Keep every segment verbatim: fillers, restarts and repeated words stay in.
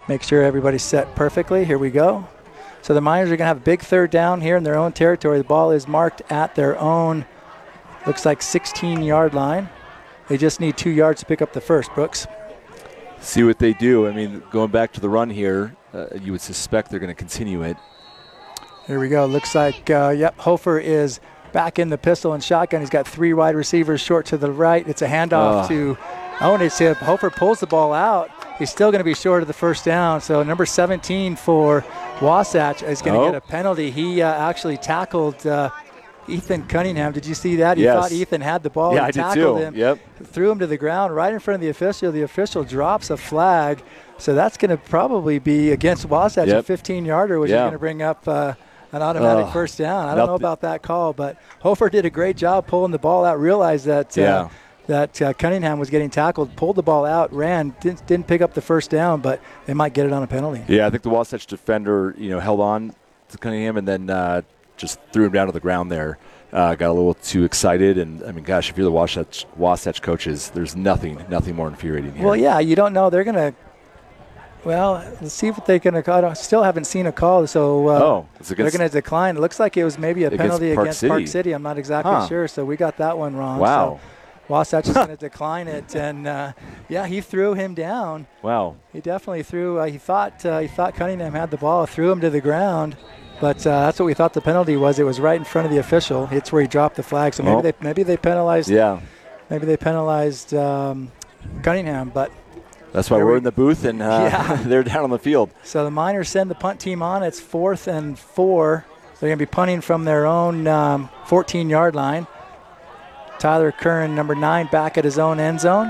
Make sure everybody's set perfectly. Here we go. So the Miners are going to have a big third down here in their own territory. The ball is marked at their own, looks like sixteen-yard line. They just need two yards to pick up the first, Brooks. See what they do. I mean, going back to the run here, uh, you would suspect they're going to continue it. Here we go. Looks like, uh, yep, Hofer is back in the pistol and shotgun. He's got three wide receivers short to the right. It's a handoff oh. to, oh, and it's, uh, Hofer pulls the ball out. He's still going to be short of the first down. So number seventeen for Wasatch is going to oh. get a penalty. He uh, actually tackled uh, Ethan Cunningham. Did you see that? He yes. thought Ethan had the ball. Yeah, and I tackled did too. him. Yep. Threw him to the ground right in front of the official. The official drops a flag. So that's going to probably be against Wasatch, yep. a fifteen-yarder, which yeah. is going to bring up uh, an automatic uh, first down. I don't know about that call, but Hofer did a great job pulling the ball out, realized that uh, yeah. that uh, Cunningham was getting tackled, pulled the ball out, ran, didn't, didn't pick up the first down, but they might get it on a penalty. Yeah, I think the Wasatch defender, you know, held on to Cunningham and then uh, just threw him down to the ground there. Uh, got a little too excited, and I mean, gosh, if you're the Wasatch, Wasatch coaches, there's nothing, nothing more infuriating here. Well, yeah, you don't know. They're going to, well, let's see what they're going to call. I still haven't seen a call, so uh, oh, they're going to decline. It looks like it was maybe a against penalty Park against City. Park City. I'm not exactly huh. sure, so we got that one wrong. Wow. So Wasatch is going to decline it, and uh, yeah, he threw him down. Wow. He definitely threw. Uh, he thought uh, he thought Cunningham had the ball, threw him to the ground. But uh, that's what we thought the penalty was. It was right in front of the official. It's where he dropped the flag. So maybe oh. they maybe they penalized. Yeah. Maybe they penalized um, Cunningham. But that's why we're we, in the booth and uh, yeah. they're down on the field. So the Miners send the punt team on. It's fourth and four. They're going to be punting from their own um, fourteen-yard line. Tyler Curran, number nine, back at his own end zone.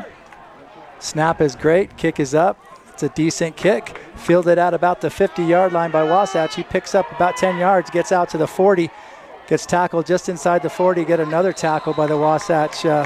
Snap is great. Kick is up. It's a decent kick. Fielded at about the fifty-yard line by Wasatch. He picks up about ten yards, gets out to the forty, gets tackled just inside the forty, get another tackle by the Wasatch, uh,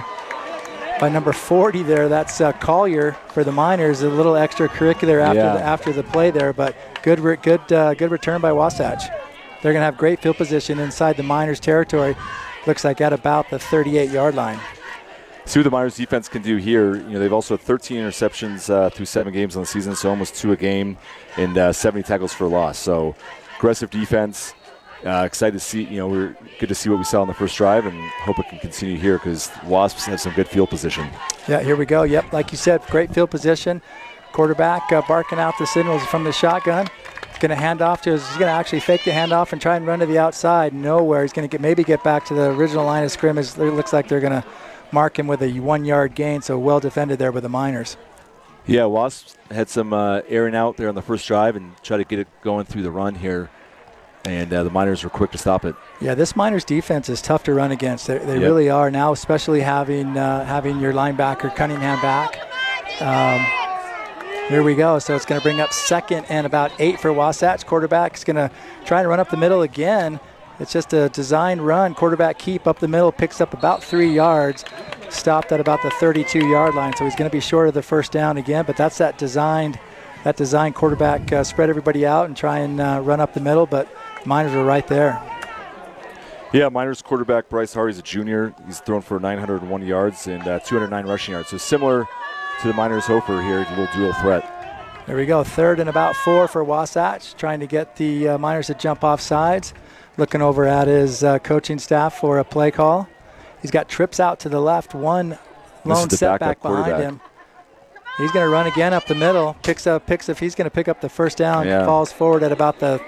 by number forty there. That's uh, Collier for the Miners. A little extracurricular after, yeah. the, after the play there, but good, re- good, uh, good return by Wasatch. They're going to have great field position inside the Miners' territory. Looks like at about the thirty-eight-yard line. See what the Miners defense can do here. You know, they've also had thirteen interceptions uh, through seven games on the season, so almost two a game, and uh, seventy tackles for a loss. So aggressive defense. Uh, excited to see. You know, we're good to see what we saw on the first drive, and hope it can continue here because Wasps have some good field position. Yeah, here we go. Yep, like you said, great field position. Quarterback uh, barking out the signals from the shotgun. Going to hand off to. He's going to actually fake the handoff and try and run to the outside. Nowhere. He's going to get maybe get back to the original line of scrimmage. It looks like they're going to mark him with a one-yard gain, so well defended there by the Miners. Yeah, Wasps had some uh, airing out there on the first drive and try to get it going through the run here, and uh, the Miners were quick to stop it. Yeah, this Miners defense is tough to run against. They, they yep. really are now, especially having uh, having your linebacker Cunningham back. Um, here we go. So it's going to bring up second and about eight for Wasatch. Quarterback is going to try and run up the middle again. It's just a designed run. Quarterback keep up the middle, picks up about three yards. Stopped at about the thirty-two-yard line, so he's going to be short of the first down again. But that's that designed, that designed quarterback uh, spread everybody out and try and uh, run up the middle. But Miners are right there. Yeah, Miners quarterback Bryce Hardy's a junior. He's thrown for nine hundred one yards and uh, two hundred nine rushing yards. So similar to the Miners Hofer here, a little dual threat. There we go. Third and about four for Wasatch, trying to get the uh, Miners to jump off sides. Looking over at his uh, coaching staff for a play call. He's got trips out to the left, one lone setback behind him. He's going to run again up the middle. Picks up, picks if he's going to pick up the first down. Yeah. Falls forward at about the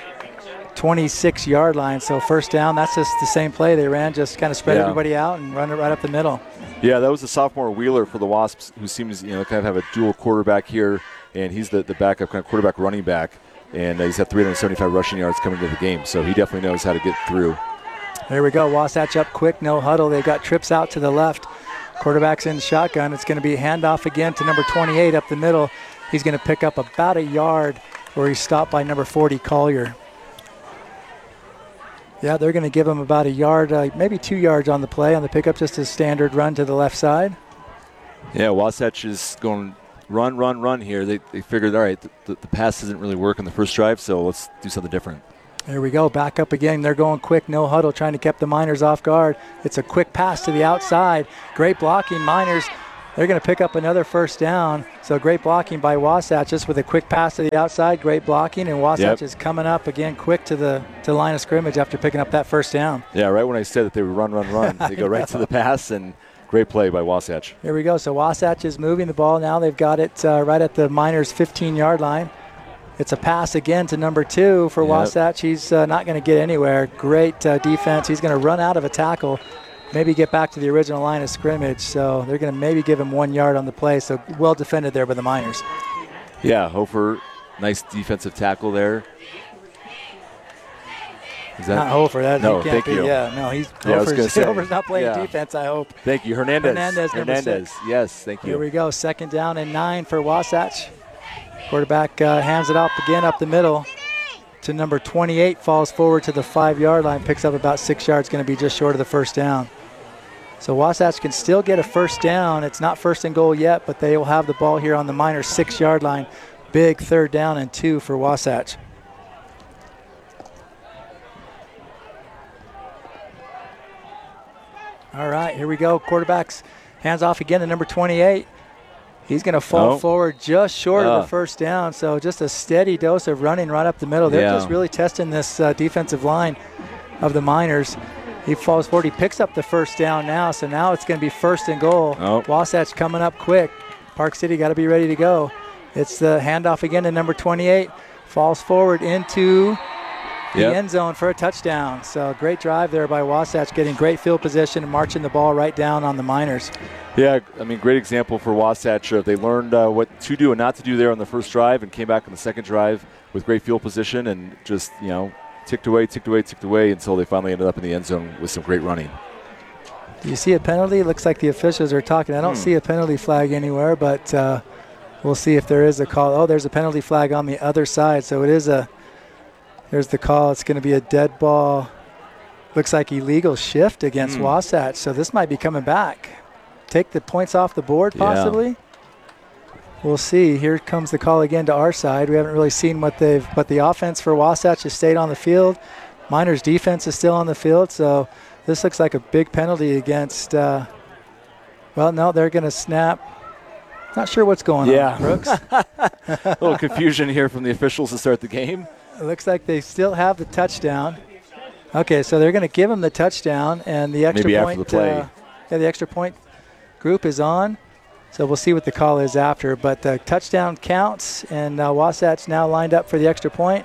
twenty-six-yard line. So first down. That's just the same play they ran. Just kind of spread yeah. everybody out and run it right up the middle. Yeah, that was the sophomore Wheeler for the Wasps, who seems you know kind of have a dual quarterback here, and he's the the backup kind of quarterback running back, and uh, he's had three hundred seventy-five rushing yards coming into the game. So he definitely knows how to get through. There we go. Wasatch up quick, no huddle. They've got trips out to the left. Quarterback's in shotgun. It's going to be a handoff again to number twenty-eight up the middle. He's going to pick up about a yard where he's stopped by number forty, Collier. Yeah, they're going to give him about a yard, uh, maybe two yards on the play on the pickup, just a standard run to the left side. Yeah, Wasatch is going run, run, run here. They, they figured, all right, the, the pass doesn't really work on the first drive, so let's do something different. There we go. Back up again. They're going quick. No huddle, trying to keep the Miners off guard. It's a quick pass to the outside. Great blocking. Miners they're going to pick up another first down. So great blocking by Wasatch, just with a quick pass to the outside. Great blocking, and Wasatch Yep. is coming up again quick to the to the line of scrimmage after picking up that first down. Yeah, right when I said that they would run, run, run, they go right to the pass, and great play by Wasatch. Here we go. So Wasatch is moving the ball now. They've got it uh, right at the Miners' fifteen-yard line. It's a pass again to number two for Yep. Wasatch. He's uh, not going to get anywhere. Great uh, defense. He's going to run out of a tackle, maybe get back to the original line of scrimmage. So they're going to maybe give him one yard on the play. So well defended there by the Miners. Yeah, Hofer, nice defensive tackle there. Is that Not Hofer. That No, he can't thank be. you. Yeah, no, he's Yeah, I was Hofer's, gonna say, Hofer's not playing yeah. defense, I hope. Thank you, Hernandez. Hernandez, number Hernandez. Yes, thank you. Here we go. Second down and nine for Wasatch. Quarterback uh, hands it off again up the middle to number twenty-eight, falls forward to the five-yard line, picks up about six yards, going to be just short of the first down. So Wasatch can still get a first down. It's not first and goal yet, but they will have the ball here on the Miners' six-yard line. Big third down and two for Wasatch. All right, here we go. Quarterback's hands off again to number twenty-eight. He's going to fall Oh. forward just short of Ah. the first down. So just a steady dose of running right up the middle. They're Yeah. just really testing this uh, defensive line of the Miners. He falls forward. He picks up the first down now. So now it's going to be first and goal. Oh. Wasatch coming up quick. Park City got to be ready to go. It's the handoff again to number twenty-eight. Falls forward into the Yep. end zone for a touchdown. So great drive there by Wasatch, getting great field position and marching the ball right down on the Miners. Yeah, I mean, great example for Wasatch. Uh, they learned uh, what to do and not to do there on the first drive and came back on the second drive with great field position and just, you know, ticked away, ticked away, ticked away until they finally ended up in the end zone with some great running. Do you see a penalty? It looks like the officials are talking. I don't Hmm. see a penalty flag anywhere, but uh, we'll see if there is a call. Oh, there's a penalty flag on the other side. So it is a, there's the call. It's going to be a dead ball. Looks like illegal shift against Hmm. Wasatch. So this might be coming back. Take the points off the board Yeah. possibly. We'll see. Here comes the call again to our side. We haven't really seen what they've, but the offense for Wasatch has stayed on the field. Miners' defense is still on the field. So this looks like a big penalty against, uh, well, no, they're going to snap. Not sure what's going Yeah. on, Brooks. A little confusion here from the officials to start the game. It looks like they still have the touchdown. Okay, so they're going to give him the touchdown, and the extra Maybe after point. the play. Uh, yeah, the extra point group is on. So we'll see what the call is after. But the touchdown counts, and uh, Wasatch now lined up for the extra point.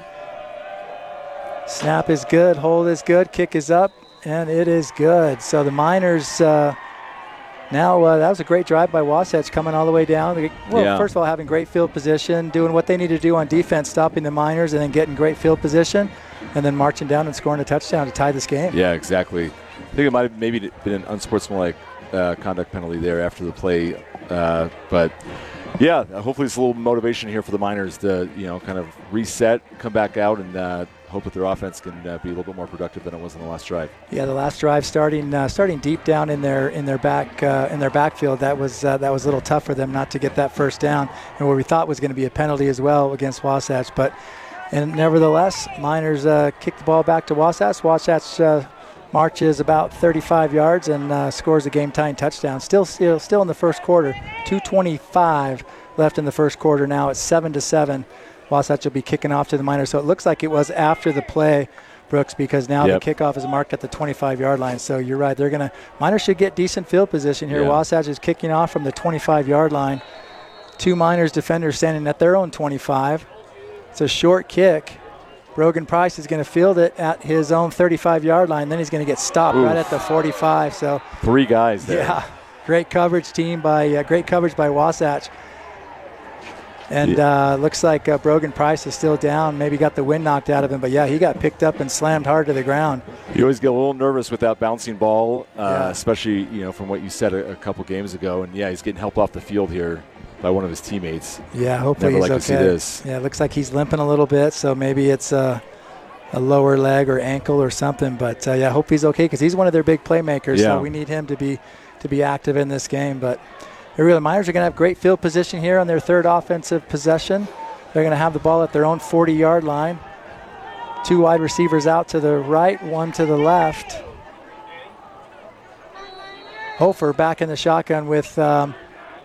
Snap is good, hold is good, kick is up, and it is good. So the Miners uh, now, uh, that was a great drive by Wasatch coming all the way down. Well, Yeah. first of all, having great field position, doing what they need to do on defense, stopping the Miners, and then getting great field position, and then marching down and scoring a touchdown to tie this game. Yeah, exactly. I think it might have maybe been an unsportsmanlike uh, conduct penalty there after the play. Uh, but, yeah, hopefully it's a little motivation here for the Miners to, you know, kind of reset, come back out, and uh, hope that their offense can uh, be a little bit more productive than it was in the last drive. Yeah, the last drive starting uh, starting deep down in their in their back uh, in their backfield. That was uh, that was a little tough for them not to get that first down, and what we thought was going to be a penalty as well against Wasatch. But and nevertheless, Miners uh, kick the ball back to Wasatch. Wasatch uh, marches about thirty-five yards and uh, scores a game-tying touchdown. Still, still, still in the first quarter. two twenty-five left in the first quarter. Now it's seven to seven. Wasatch will be kicking off to the Miners. So it looks like it was after the play, Brooks, because now Yep. the kickoff is marked at the twenty-five-yard line. So you're right. They're gonna Miners should get decent field position here. Yeah. Wasatch is kicking off from the twenty-five-yard line. Two Miners defenders standing at their own twenty-five. It's a short kick. Brogan Price is going to field it at his own thirty-five-yard line. Then he's going to get stopped Oof. right at the forty-five. So Three guys there. yeah, great coverage team by uh, great coverage by Wasatch. And uh, looks like uh, Brogan Price is still down. Maybe got the wind knocked out of him, but yeah, he got picked up and slammed hard to the ground. You always get a little nervous with that bouncing ball, uh, Yeah. especially, you know, from what you said a, a couple games ago. And, yeah, he's getting help off the field here by one of his teammates. Yeah, hopefully Never he's like okay. to see this. Yeah, it looks like he's limping a little bit, so maybe it's a, a lower leg or ankle or something. But uh, yeah, I hope he's okay because he's one of their big playmakers. Yeah. So we need him to be to be active in this game. But the really Miners are going to have great field position here on their third offensive possession. They're going to have the ball at their own forty-yard line. Two wide receivers out to the right, one to the left. Hofer back in the shotgun with um,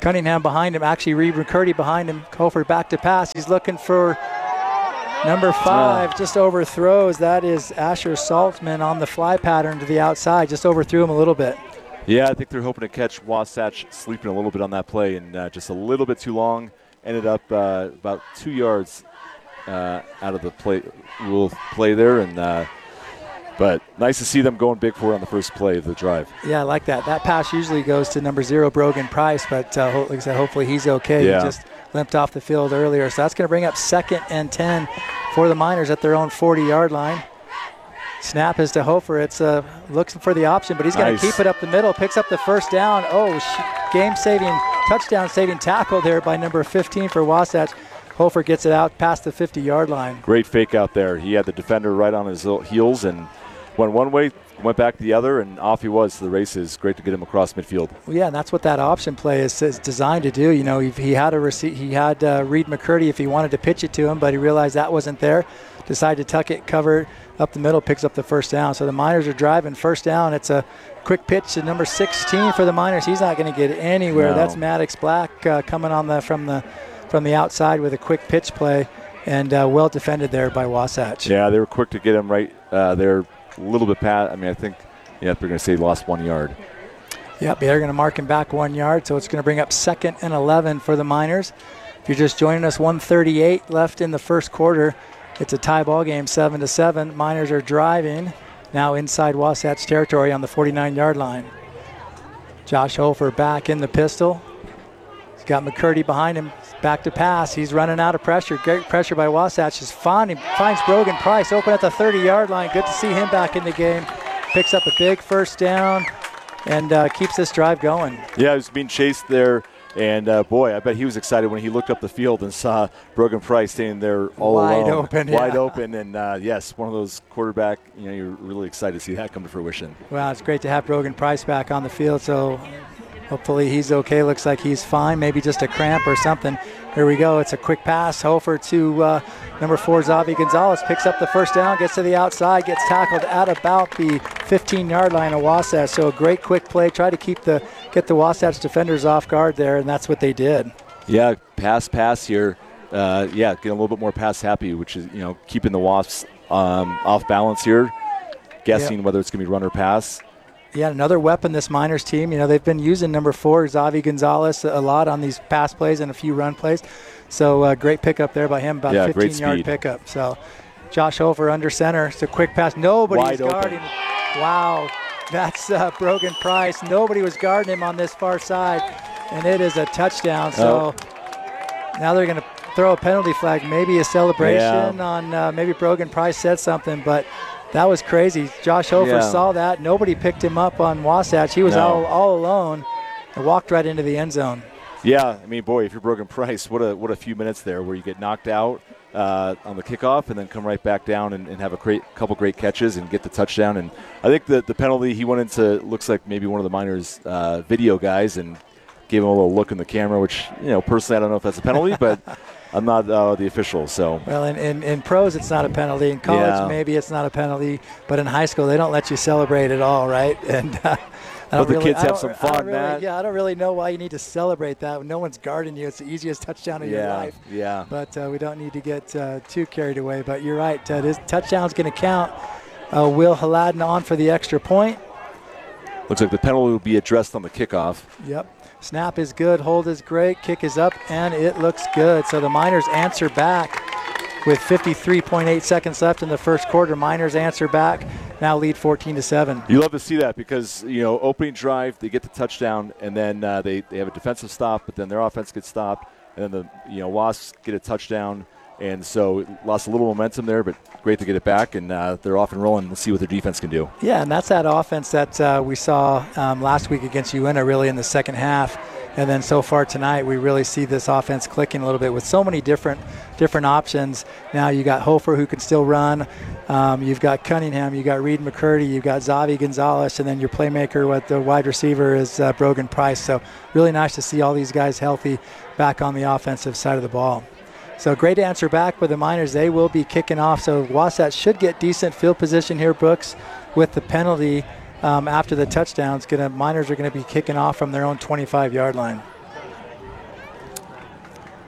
Cunningham behind him. Actually, Reed McCurdy behind him. Hofer back to pass. He's looking for number five. Uh. Just overthrows. That is Asher Saltzman on the fly pattern to the outside. Just overthrew him a little bit. Yeah, I think they're hoping to catch Wasatch sleeping a little bit on that play, and uh, just a little bit too long. Ended up uh, about two yards uh, out of the play rule play there, and uh, but nice to see them going big for it on the first play of the drive. Yeah, I like that. That pass usually goes to number zero, Brogan Price, but uh, like I said, hopefully he's okay. Yeah. He just limped off the field earlier, so that's going to bring up second and ten for the Miners at their own forty-yard line. Snap is to Hofer. It's uh, looking for the option, but he's going nice. to keep it up the middle, picks up the first down. Oh, sh- game-saving, touchdown-saving tackle there by number fifteen for Wasatch. Hofer gets it out past the fifty-yard line. Great fake out there. He had the defender right on his heels and went one way, went back the other, and off he was to the races. Great to get him across midfield. Well, yeah, and that's what that option play is, is designed to do. You know, he, he had a rece- he had uh, Reed McCurdy if he wanted to pitch it to him, but he realized that wasn't there. Decided to tuck it, cover up the middle, picks up the first down. So the Miners are driving first down. It's a quick pitch to number sixteen for the Miners. He's not going to get anywhere. No. That's Maddox Black uh, coming on the from the from the outside with a quick pitch play, and uh, well defended there by Wasatch. Yeah, they were quick to get him right uh, there, a little bit past. I mean, I think yeah, they're going to say he lost one yard. Yep, they're going to mark him back one yard, so it's going to bring up second and eleven for the Miners. If you're just joining us, one thirty-eight left in the first quarter. It's a tie ball game, seven to seven. Miners are driving now inside Wasatch territory on the forty-nine-yard line. Josh Hofer back in the pistol. He's got McCurdy behind him. Back to pass. He's running out of pressure. Great pressure by Wasatch. Is fun. He finds Brogan Price open at the thirty-yard line. Good to see him back in the game. Picks up a big first down and uh, keeps this drive going. Yeah, he was being chased there. And, uh, boy, I bet he was excited when he looked up the field and saw Brogan Price standing there all Wide alone. open, Wide yeah. open. And, uh, yes, one of those quarterback, you know, you're really excited to see that come to fruition. Well, it's great to have Brogan Price back on the field, so hopefully he's okay. Looks like he's fine, maybe just a cramp or something. Here we go. It's a quick pass. Hofer to uh, number four, Zavi Gonzalez. Picks up the first down, gets to the outside, gets tackled at about the fifteen-yard line of Wasatch. So a great quick play. Try to keep the get the Wasatch defenders off guard there, and that's what they did. Yeah, pass, pass here. Uh, yeah, getting a little bit more pass happy, which is, you know, keeping the Wasps um, off balance here, guessing yep. whether it's going to be run or pass. Yeah, another weapon, this Miners team. You know, they've been using number four, Zavi Gonzalez, a lot on these pass plays and a few run plays. So uh, great pickup there by him, about yeah, a fifteen-yard pickup. So Josh Hofer under center. It's a quick pass. Nobody's Wide guarding. open. Wow, that's uh, Brogan Price. Nobody was guarding him on this far side, and it is a touchdown. So oh. now they're going to throw a penalty flag, maybe a celebration yeah. on uh, maybe Brogan Price said something, but that was crazy. Josh Hofer yeah. saw that. Nobody picked him up on Wasatch. He was no. all, all alone and walked right into the end zone. Yeah, I mean, boy, if you're Brogan Price, what a what a few minutes there where you get knocked out uh, on the kickoff and then come right back down and, and have a great, couple great catches and get the touchdown. And I think the, the penalty, he went into, looks like maybe one of the Miners' uh, video guys and gave him a little look in the camera, which, you know, personally I don't know if that's a penalty, but I'm not uh, the official. So well, in, in, in pros it's not a penalty. In college yeah. maybe it's not a penalty, but in high school they don't let you celebrate at all, right? And uh, I But the really, kids I have some fun, really, Matt. Yeah, I don't really know why you need to celebrate that. When no one's guarding you. It's the easiest touchdown of yeah, your life. Yeah, But uh, we don't need to get uh, too carried away. But you're right. Uh, this touchdown's going to count. Uh, Will Haladin on for the extra point. Looks like the penalty will be addressed on the kickoff. Yep. Snap is good. Hold is great. Kick is up, and it looks good. So the Miners answer back with fifty-three point eight seconds left in the first quarter. Miners answer back. Now lead fourteen to seven. You love to see that because, you know, opening drive, they get the touchdown, and then uh, they, they have a defensive stop, but then their offense gets stopped, and then the, you know, Wasps get a touchdown. And so lost a little momentum there, but great to get it back, and uh, they're off and rolling. We'll see what their defense can do. Yeah, and that's that offense that uh, we saw um, last week against Uinta really in the second half. And then so far tonight, we really see this offense clicking a little bit with so many different different options. Now you got Hofer who can still run. Um, you've got Cunningham. You got Reed McCurdy. You've got Zavi Gonzalez. And then your playmaker with the wide receiver is uh, Brogan Price. So really nice to see all these guys healthy back on the offensive side of the ball. So great answer back by the Miners. They will be kicking off. So Wasatch should get decent field position here, Brooks, with the penalty. Um, after the touchdowns, gonna Miners are going to be kicking off from their own twenty-five-yard line.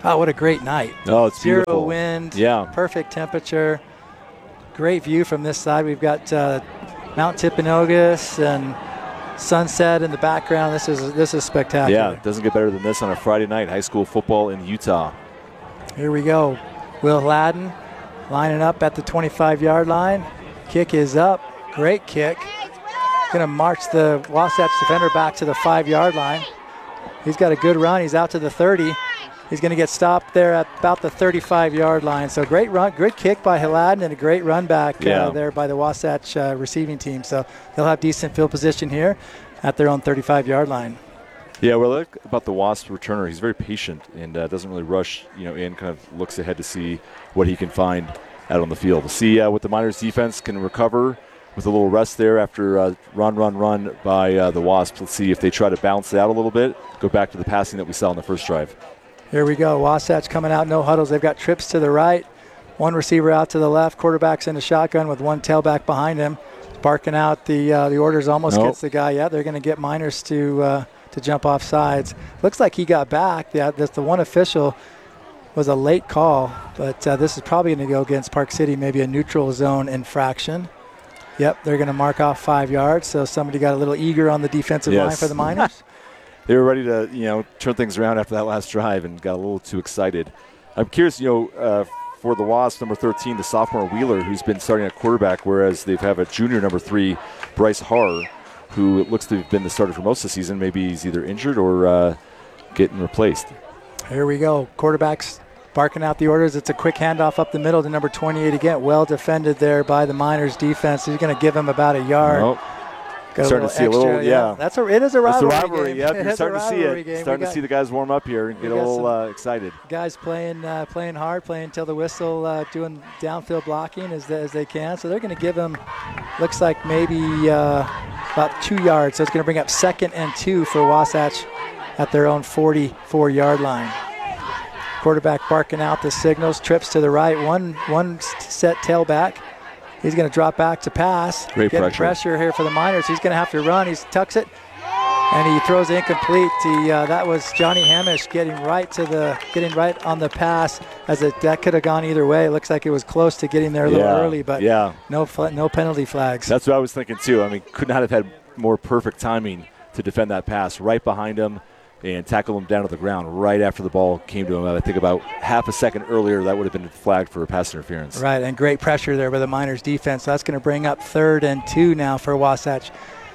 Oh, what a great night. Oh, it's Zero beautiful. wind. Yeah. Perfect temperature. Great view from this side. We've got uh, Mount Timpanogos and sunset in the background. This is this is spectacular. Yeah, it doesn't get better than this on a Friday night. High school football in Utah. Here we go. Will Ladden lining up at the twenty-five-yard line. Kick is up. Great kick. Going to march the Wasatch defender back to the five-yard line. He's got a good run. He's out to the thirty. He's going to get stopped there at about the thirty-five-yard line. So great run, good kick by Hiladin and a great run back yeah. uh, there by the Wasatch uh, receiving team. So they'll have decent field position here at their own thirty-five-yard line. Yeah, what I like about the Wasp returner, he's very patient and uh, doesn't really rush, you know, in, kind of looks ahead to see what he can find out on the field. We'll see uh, what the Miners defense can recover with a little rest there after uh, run, run, run by uh, the Wasps. Let's see if they try to bounce it out a little bit, go back to the passing that we saw in the first drive. Here we go. Wasatch coming out, no huddles. They've got trips to the right, one receiver out to the left, quarterback's in the shotgun with one tailback behind him. Barking out the uh, the orders, almost nope. gets the guy. Yeah, they're going to get Miners to uh, to jump off sides. Looks like he got back. Yeah, that's the one official was a late call, but uh, this is probably going to go against Park City, maybe a neutral zone infraction. Yep, they're going to mark off five yards, so somebody got a little eager on the defensive yes. line for the Miners. They were ready to, you know, turn things around after that last drive and got a little too excited. I'm curious, you know, uh, for the Wasps, number thirteen, the sophomore Wheeler, who's been starting at quarterback, whereas they have a junior number three, Bryce Harr, who it looks to have been the starter for most of the season. Maybe he's either injured or uh, getting replaced. Here we go. Quarterback's barking out the orders. It's a quick handoff up the middle to number twenty-eight again. Well defended there by the Miners defense. He's going to give him about a yard. Nope. Got starting a to see extra, a little, yeah. yeah. That's a, it is a rivalry. It's a rivalry, game. yeah. It You're starting to see it. Game. Starting got, to see the guys warm up here and get a little uh, excited. Guys playing uh, playing hard, playing till the whistle, uh, doing downfield blocking as, as they can. So they're going to give him, looks like maybe uh, about two yards. So it's going to bring up second and two for Wasatch at their own forty-four-yard line. Quarterback barking out the signals, trips to the right, one one set tailback. He's going to drop back to pass. Great Getting pressure. pressure here for the Miners. He's going to have to run. He tucks it, and he throws it incomplete. He, uh, that was Johnny Hamish getting right to the, getting right on the pass. As it, that could have gone either way. It looks like it was close to getting there a little yeah. early, but yeah. no fl- no penalty flags. That's what I was thinking too. I mean, could not have had more perfect timing to defend that pass. Right behind him and tackle him down to the ground right after the ball came to him. I think about half a second earlier, that would have been flagged for pass interference. Right, and great pressure there by the Miners defense. So that's going to bring up third and two now for Wasatch.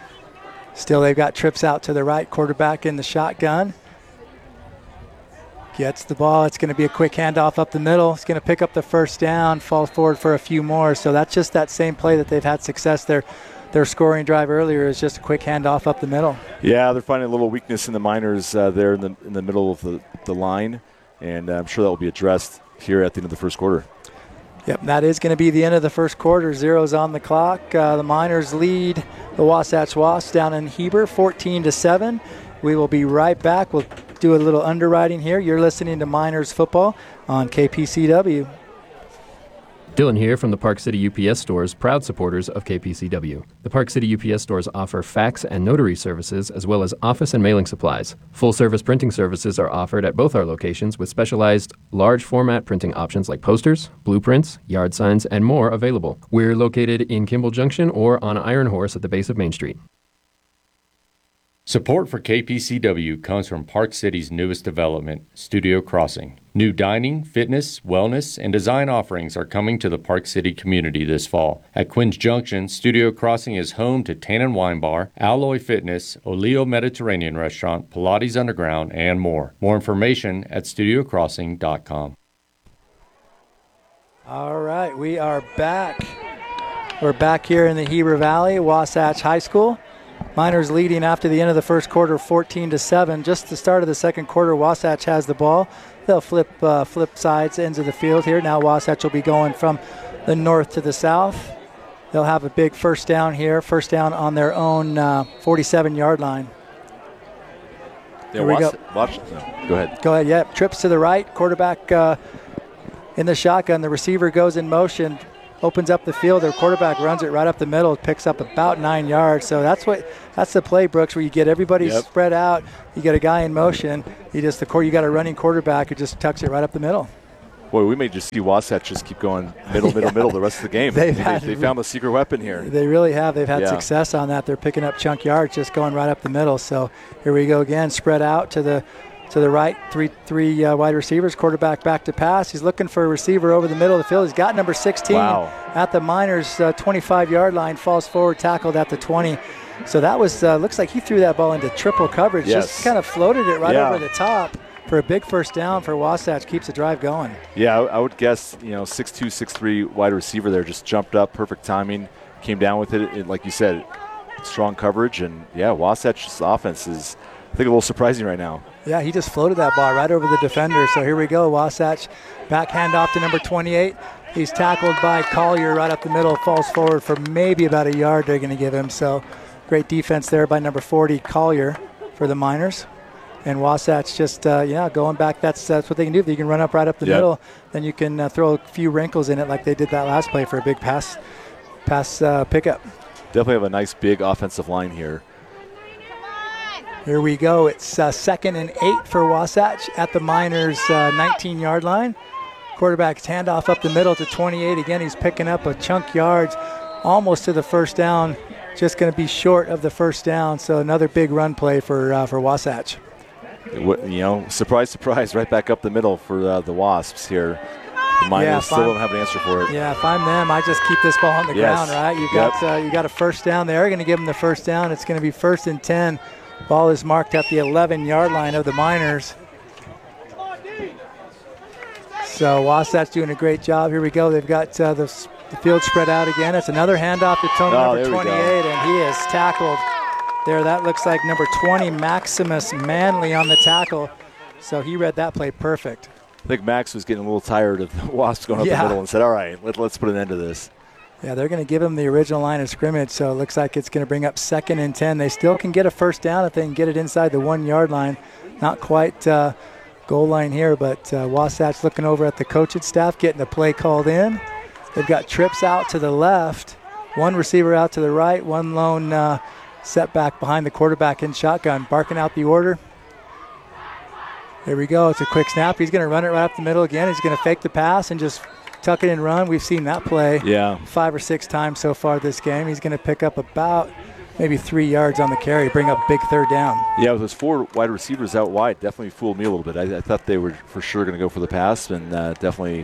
Still, they've got trips out to the right, quarterback in the shotgun. Gets the ball. It's going to be a quick handoff up the middle. It's going to pick up the first down, fall forward for a few more. So that's just that same play that they've had success there. Their scoring drive earlier is just a quick handoff up the middle. Yeah, they're finding a little weakness in the Miners uh, there in the in the middle of the, the line, and I'm sure that will be addressed here at the end of the first quarter. Yep, that is going to be the end of the first quarter. Zero's on the clock. Uh, the Miners lead the Wasatch Wasps down in Heber, fourteen to seven. We will be right back. We'll do a little underwriting here. You're listening to Miners Football on K P C W. Dylan here from the Park City U P S stores, proud supporters of K P C W. The Park City U P S stores offer fax and notary services as well as office and mailing supplies. Full-service printing services are offered at both our locations with specialized large format printing options like posters, blueprints, yard signs, and more available. We're located in Kimball Junction or on Iron Horse at the base of Main Street. Support for K P C W comes from Park City's newest development, Studio Crossing. New dining, fitness, wellness, and design offerings are coming to the Park City community this fall. At Quinn's Junction, Studio Crossing is home to Tannin Wine Bar, Alloy Fitness, Oleo Mediterranean Restaurant, Pilates Underground, and more. More information at studio crossing dot com. All right, we are back. We're back here in the Heber Valley, Wasatch High School. Miners leading after the end of the first quarter, fourteen to seven. Just the start of the second quarter, Wasatch has the ball. They'll flip uh, flip sides, ends of the field here. Now Wasatch will be going from the north to the south. They'll have a big first down here, first down on their own uh, forty-seven-yard line. Yeah, Here we watch, go. watch. No, go ahead. Go ahead, yeah. Trips to the right, quarterback uh, in the shotgun. The receiver goes in motion. opens up the field. Their quarterback runs it right up the middle, picks up about nine yards. So that's what that's the play, Brooks, where you get everybody Yep. spread out. You get a guy in motion. You just the core. You got a running quarterback who just tucks it right up the middle. Boy, we may just see Wasatch just keep going middle, middle, Yeah. middle the rest of the game. They've they, had- they found the secret weapon here. They really have. They've had Yeah. success on that. They're picking up chunk yards, just going right up the middle. So here we go again, spread out to the to the right, three three uh, wide receivers. Quarterback back to pass. He's looking for a receiver over the middle of the field. He's got number sixteen Wow. at the Miners' uh, twenty-five-yard line. Falls forward, tackled at the twenty. So that was uh, looks like he threw that ball into triple coverage. Yes. Just kind of floated it right Yeah. over the top for a big first down for Wasatch. Keeps the drive going. Yeah, I, I would guess, you know, six two, six three wide receiver there just jumped up, perfect timing, came down with it, it like you said, strong coverage. And, yeah, Wasatch's offense is, I think, a little surprising right now. Yeah, he just floated that ball right over the defender. So here we go. Wasatch back handoff to number twenty-eight. He's tackled by Collier right up the middle, falls forward for maybe about a yard they're going to give him. So great defense there by number forty, Collier, for the Miners. And Wasatch just, uh, yeah, going back, that's that's what they can do. If you can run up right up the Yep. middle, then you can uh, throw a few wrinkles in it like they did that last play for a big pass, pass uh, pickup. Definitely have a nice big offensive line here. Here we go. It's uh, second and eight for Wasatch at the Miners' uh, nineteen-yard line. Quarterback's handoff up the middle to twenty-eight. Again, he's picking up a chunk yards almost to the first down. Just going to be short of the first down. So another big run play for uh, for Wasatch. What, you know, surprise, surprise, right back up the middle for uh, the Wasps here. The Miners Yeah, still fine. don't have an answer for it. Yeah, if I'm them, I just keep this ball on the Yes. ground, right? You've Yep. got uh, you got a first down. They are going to give them the first down. It's going to be first and ten. Ball is marked at the eleven-yard line of the Miners. So Wasatch doing a great job. Here we go. They've got uh, the, s- the field spread out again. It's another handoff to Tony Oh, number there we go. twenty-eight, and he is tackled there. That looks like number twenty, Maximus Manley, on the tackle. So he read that play perfect. I think Max was getting a little tired of the Wasps going up Yeah. the middle and said, all right, let, let's put an end to this. Yeah, they're going to give him the original line of scrimmage, so it looks like it's going to bring up second and ten. They still can get a first down if they can get it inside the one-yard line. Not quite uh, goal line here, but uh, Wasatch looking over at the coaching staff, getting the play called in. They've got trips out to the left, one receiver out to the right, one lone uh, setback behind the quarterback in shotgun, barking out the order. Here we go. It's a quick snap. He's going to run it right up the middle again. He's going to fake the pass and just tuck it and run. We've seen that play Yeah. five or six times so far this game. He's going to pick up about maybe three yards on the carry, bring up big third down. Yeah, with those four wide receivers out wide, definitely fooled me a little bit. I, I thought they were for sure going to go for the pass, and uh, definitely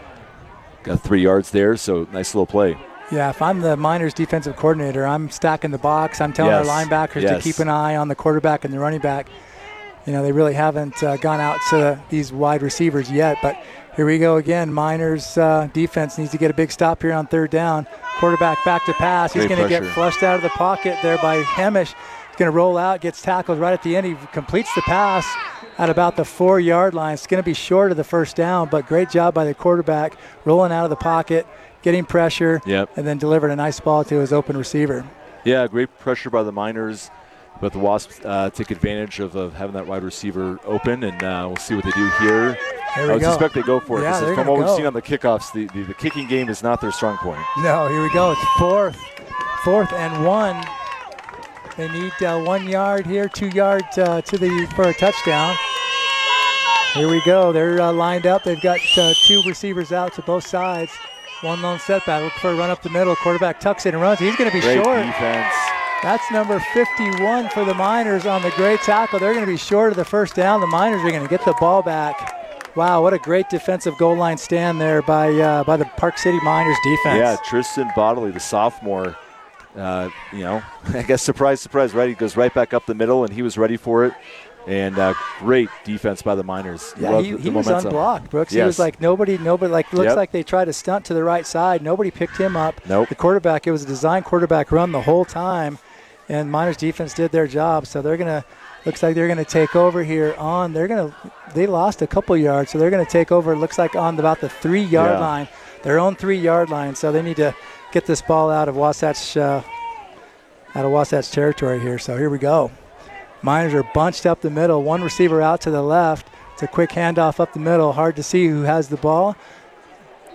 got three yards there, so nice little play. Yeah, if I'm the Miners defensive coordinator, I'm stacking the box. I'm telling Yes. our linebackers Yes. to keep an eye on the quarterback and the running back. You know, they really haven't uh, gone out to these wide receivers yet, but here we go again. Miners uh, defense needs to get a big stop here on third down. Quarterback back to pass. He's Great going to get pressure. flushed out of the pocket there by Hemish. He's going to roll out, gets tackled right at the end. He completes the pass at about the four-yard line. It's going to be short of the first down, but great job by the quarterback rolling out of the pocket, getting pressure, Yep. and then delivered a nice ball to his open receiver. Yeah, great pressure by the Miners, but the Wasps uh, take advantage of, of having that wide receiver open, and uh, we'll see what they do here. Here I we would go. suspect they go for it. Yeah, 'cause they're from gonna what go. we've seen on the kickoffs, the, the, the kicking game is not their strong point. No, here we go. It's fourth, fourth and one. They need uh, one yard here, two yards uh, to the for a touchdown. Here we go. They're uh, lined up. They've got uh, two receivers out to both sides. One lone setback. Look for a run up the middle. Quarterback tucks it and runs. He's going to be Great short. defense. That's number fifty-one for the Miners on the great tackle. They're going to be short of the first down. The Miners are going to get the ball back. Wow, what a great defensive goal line stand there by uh, by the Park City Miners defense. Yeah, Tristan Bodley, the sophomore, uh, you know, I guess surprise, surprise, right? He goes right back up the middle, and he was ready for it. And uh, great defense by the Miners. Yeah, Loved he, the he was momentum. unblocked, Brooks. He Yes. was like nobody, nobody, like, looks Yep. like they tried to stunt to the right side. Nobody picked him up. Nope. The quarterback, it was a design quarterback run the whole time, and Miners defense did their job. So they're going to, looks like they're going to take over here on, they're going to, they lost a couple yards, so they're going to take over, looks like on about the three-yard Yeah. line, their own three-yard line. So they need to get this ball out of Wasatch, uh, out of Wasatch territory here. So here we go. Miners are bunched up the middle. One receiver out to the left. It's a quick handoff up the middle. Hard to see who has the ball.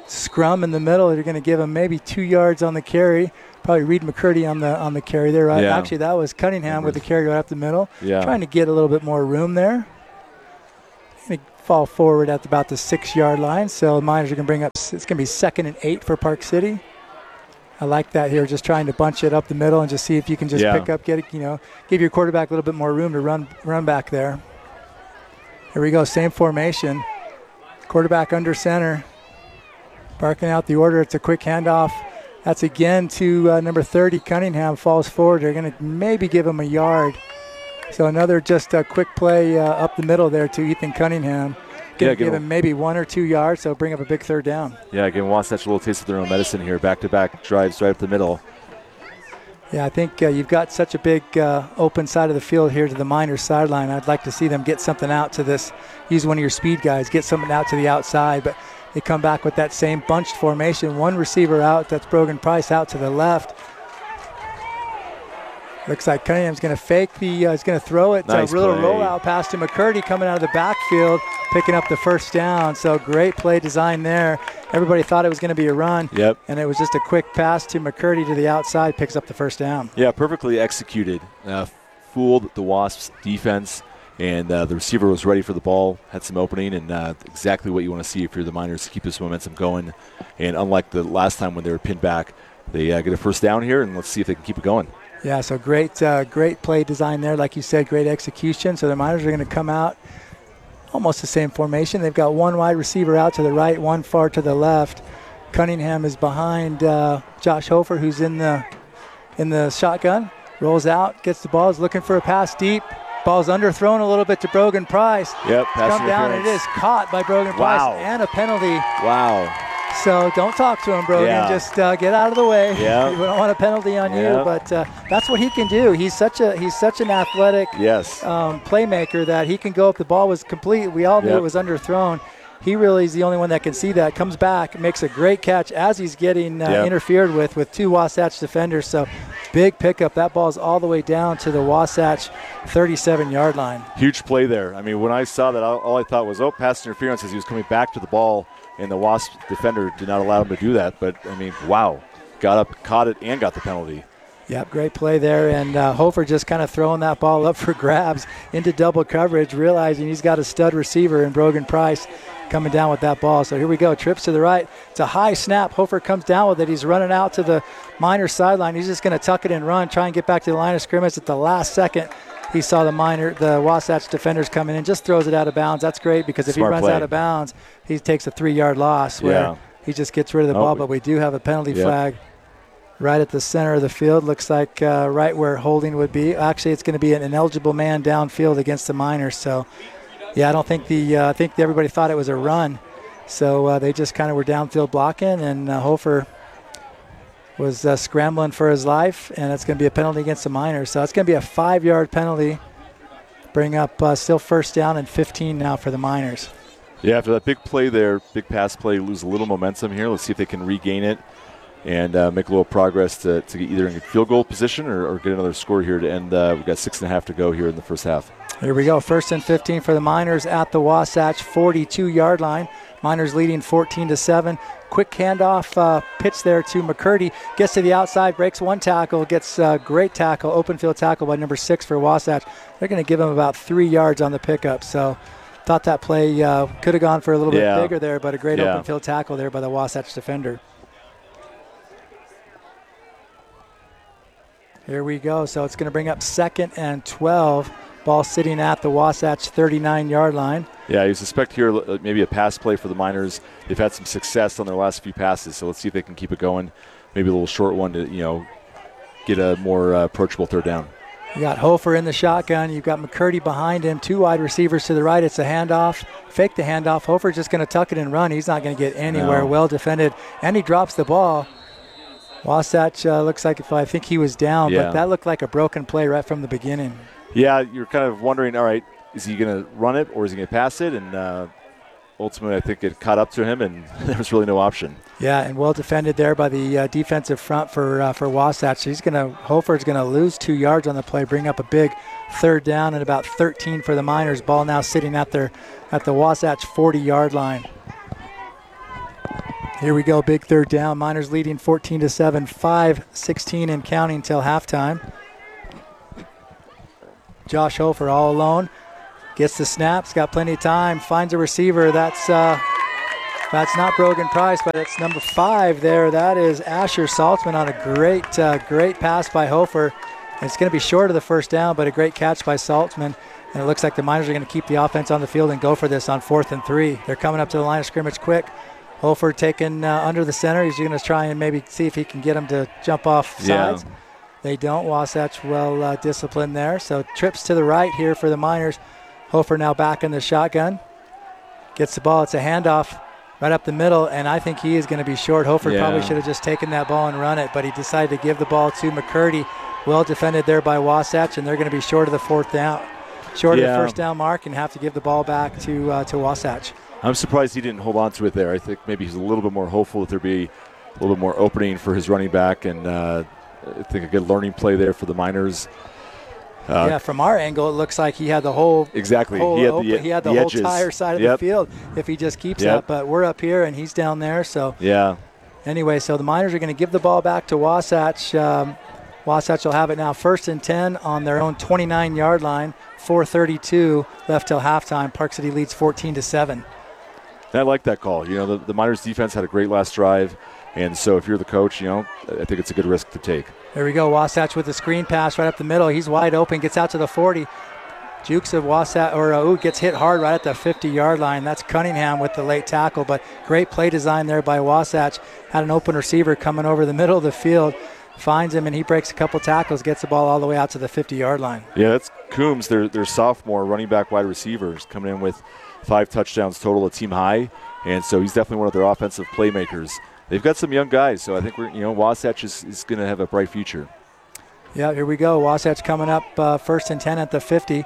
scrum in the middle. They're going to give him maybe two yards on the carry. Probably Reed McCurdy on the on the carry there. Right? Yeah. Actually, that was Cunningham with the carry right up the middle. Yeah. Trying to get a little bit more room there. Going to fall forward at about the six-yard line. So the Miners are going to bring up, it's going to be second and eight for Park City. I like that here, just trying to bunch it up the middle and just see if you can just yeah. pick up, get it, you know, give your quarterback a little bit more room to run run back there. Here we go, same formation. Quarterback under center. Barking out the order. It's a quick handoff. That's again to uh, number thirty, Cunningham, falls forward. They're going to maybe give him a yard. So another just a quick play uh, up the middle there to Ethan Cunningham. Yeah, give him maybe one or two yards, so bring up a big third down. Yeah, again, Wasatch a little taste of their own medicine here. Back-to-back drives right up the middle. Yeah, I think uh, you've got such a big uh, open side of the field here to the Miners sideline. I'd like to see them get something out to this. Use one of your speed guys, get something out to the outside, but they come back with that same bunched formation. One receiver out, that's Brogan Price out to the left. Looks like Cunningham's going to fake the, uh, he's going to throw it. Nice a little play. rollout pass to McCurdy coming out of the backfield, picking up the first down. So great play design there. Everybody thought it was going to be a run. Yep. And it was just a quick pass to McCurdy to the outside, picks up the first down. Yeah, perfectly executed. Uh, fooled the Wasps defense, and uh, the receiver was ready for the ball, had some opening, and uh, exactly what you want to see if you're the Miners to keep this momentum going. And unlike the last time when they were pinned back, they uh, get a first down here, and let's see if they can keep it going. Yeah, so great uh, great play design there. Like you said, great execution. So the Miners are going to come out almost the same formation. They've got one wide receiver out to the right, one far to the left. Cunningham is behind uh, Josh Hofer, who's in the in the shotgun. Rolls out, gets the ball, is looking for a pass deep. Ball's underthrown a little bit to Brogan Price. Yep, pass Come down, and it is caught by Brogan Price. Wow. And a penalty. Wow. So don't talk to him, Brogan. Yeah. Just uh, get out of the way. Yeah. We don't want a penalty on Yeah. you, but uh, that's what he can do. He's such a he's such an athletic Yes. um, playmaker that he can go if the ball was complete. We all knew Yep. it was underthrown. He really is the only one that can see that. Comes back, makes a great catch as he's getting uh, Yep. interfered with with two Wasatch defenders. So big pickup. That ball's all the way down to the Wasatch thirty-seven-yard line. Huge play there. I mean, when I saw that, all, all I thought was, oh, pass interference as he was coming back to the ball, and the Wasp defender did not allow him to do that. But, I mean, wow. Got up, caught it, and got the penalty. Yep, great play there. And uh, Hofer just kind of throwing that ball up for grabs into double coverage, realizing he's got a stud receiver in Brogan Price coming down with that ball. So here we go. Trips to the right. It's a high snap. Hofer comes down with it. He's running out to the Miners sideline. He's just going to tuck it and run, try and get back to the line of scrimmage at the last second. He saw the Miner, the Wasatch defenders coming in, just throws it out of bounds. That's great because if Smart he runs play. out of bounds, he takes a three-yard loss where Yeah. he just gets rid of the Oh, ball. But we do have a penalty yep. flag right at the center of the field. Looks like uh, right where holding would be. Actually, it's going to be an ineligible man downfield against the Miners. So, yeah, I don't think the uh, I think everybody thought it was a run. So uh, they just kind of were downfield blocking, and uh, Hofer was uh, scrambling for his life, and it's going to be a penalty against the Miners. So it's going to be a five-yard penalty. Bring up uh, still first down and fifteen now for the Miners. Yeah, after that big play there, big pass play, lose a little momentum here. Let's see if they can regain it and uh, make a little progress to, to get either in field goal position or, or get another score here to end. Uh, we've got six and a half to go here in the first half. Here we go. First and fifteen for the Miners at the Wasatch forty-two-yard line. Miners leading fourteen to seven. Quick handoff uh, pitch there to McCurdy. Gets to the outside, breaks one tackle, gets a great tackle, open field tackle by number six for Wasatch. They're going to give him about three yards on the pickup. So thought that play uh, could have gone for a little Yeah. bit bigger there, but a great Yeah. open field tackle there by the Wasatch defender. Here we go. So it's going to bring up second and twelve. Ball sitting at the Wasatch thirty-nine-yard line. Yeah, you suspect here uh, maybe a pass play for the Miners. They've had some success on their last few passes, so let's see if they can keep it going. Maybe a little short one to, you know, get a more uh, approachable third down. You got Hofer in the shotgun. You've got McCurdy behind him. Two wide receivers to the right. It's a handoff. Fake the handoff. Hofer's just going to tuck it and run. He's not going to get anywhere. No. Well defended. And he drops the ball. Wasatch uh, looks like, if I think he was down, Yeah. but that looked like a broken play right from the beginning. Yeah, you're kind of wondering, all right, is he going to run it or is he going to pass it? And uh, ultimately, I think it caught up to him, and there was really no option. Yeah, and well defended there by the uh, defensive front for uh, for Wasatch. He's going to Hofer's going to lose two yards on the play, bring up a big third down and about thirteen for the Miners. Ball now sitting at their at the Wasatch forty-yard line. Here we go, big third down. Miners leading fourteen to seven, five sixteen and counting till halftime. Josh Hofer all alone. Gets the snaps, got plenty of time, finds a receiver. That's uh, that's not Brogan Price, but it's number five there. That is Asher Saltzman on a great, uh, great pass by Hofer. It's going to be short of the first down, but a great catch by Saltzman. And it looks like the Miners are going to keep the offense on the field and go for this on fourth and three. They're coming up to the line of scrimmage quick. Hofer taken uh, under the center. He's going to try and maybe see if he can get him to jump off sides. Yeah. They don't. Wasatch well uh, disciplined there. So trips to the right here for the Miners. Hofer now back in the shotgun. Gets the ball. It's a handoff right up the middle, and I think he is going to be short. Hofer yeah. probably should have just taken that ball and run it, but he decided to give the ball to McCurdy. Well defended there by Wasatch, and they're going to be short of the fourth down, short yeah. of the first down mark, and have to give the ball back to uh, to Wasatch. I'm surprised he didn't hold on to it there. I think maybe he's a little bit more hopeful that there'd be a little bit more opening for his running back, and uh, I think a good learning play there for the Miners. Uh, yeah, from our angle, it looks like he had the whole exactly. Whole he had open, the, he had the, the whole edges. tire side of yep. the field if he just keeps yep. that. But we're up here and he's down there. So yeah. Anyway, so the Miners are going to give the ball back to Wasatch. Um, Wasatch will have it now first and ten on their own twenty-nine-yard line. four thirty-two left till halftime. Park City leads fourteen to seven. And I like that call. You know, the, the Miners defense had a great last drive, and so if you're the coach, you know, I think it's a good risk to take. There we go. Wasatch with the screen pass right up the middle. He's wide open, gets out to the forty. Jukes of Wasatch, or uh, ooh, gets hit hard right at the fifty-yard line. That's Cunningham with the late tackle, but great play design there by Wasatch. Had an open receiver coming over the middle of the field, finds him, and he breaks a couple tackles, gets the ball all the way out to the fifty-yard line. Yeah, that's Coombs, their, their sophomore running back wide receivers, coming in with five touchdowns total, a team high, and so he's definitely one of their offensive playmakers. They've got some young guys, so I think we're, you know, Wasatch is, is going to have a bright future. Yeah, here we go. Wasatch coming up uh, first and ten at the fifty.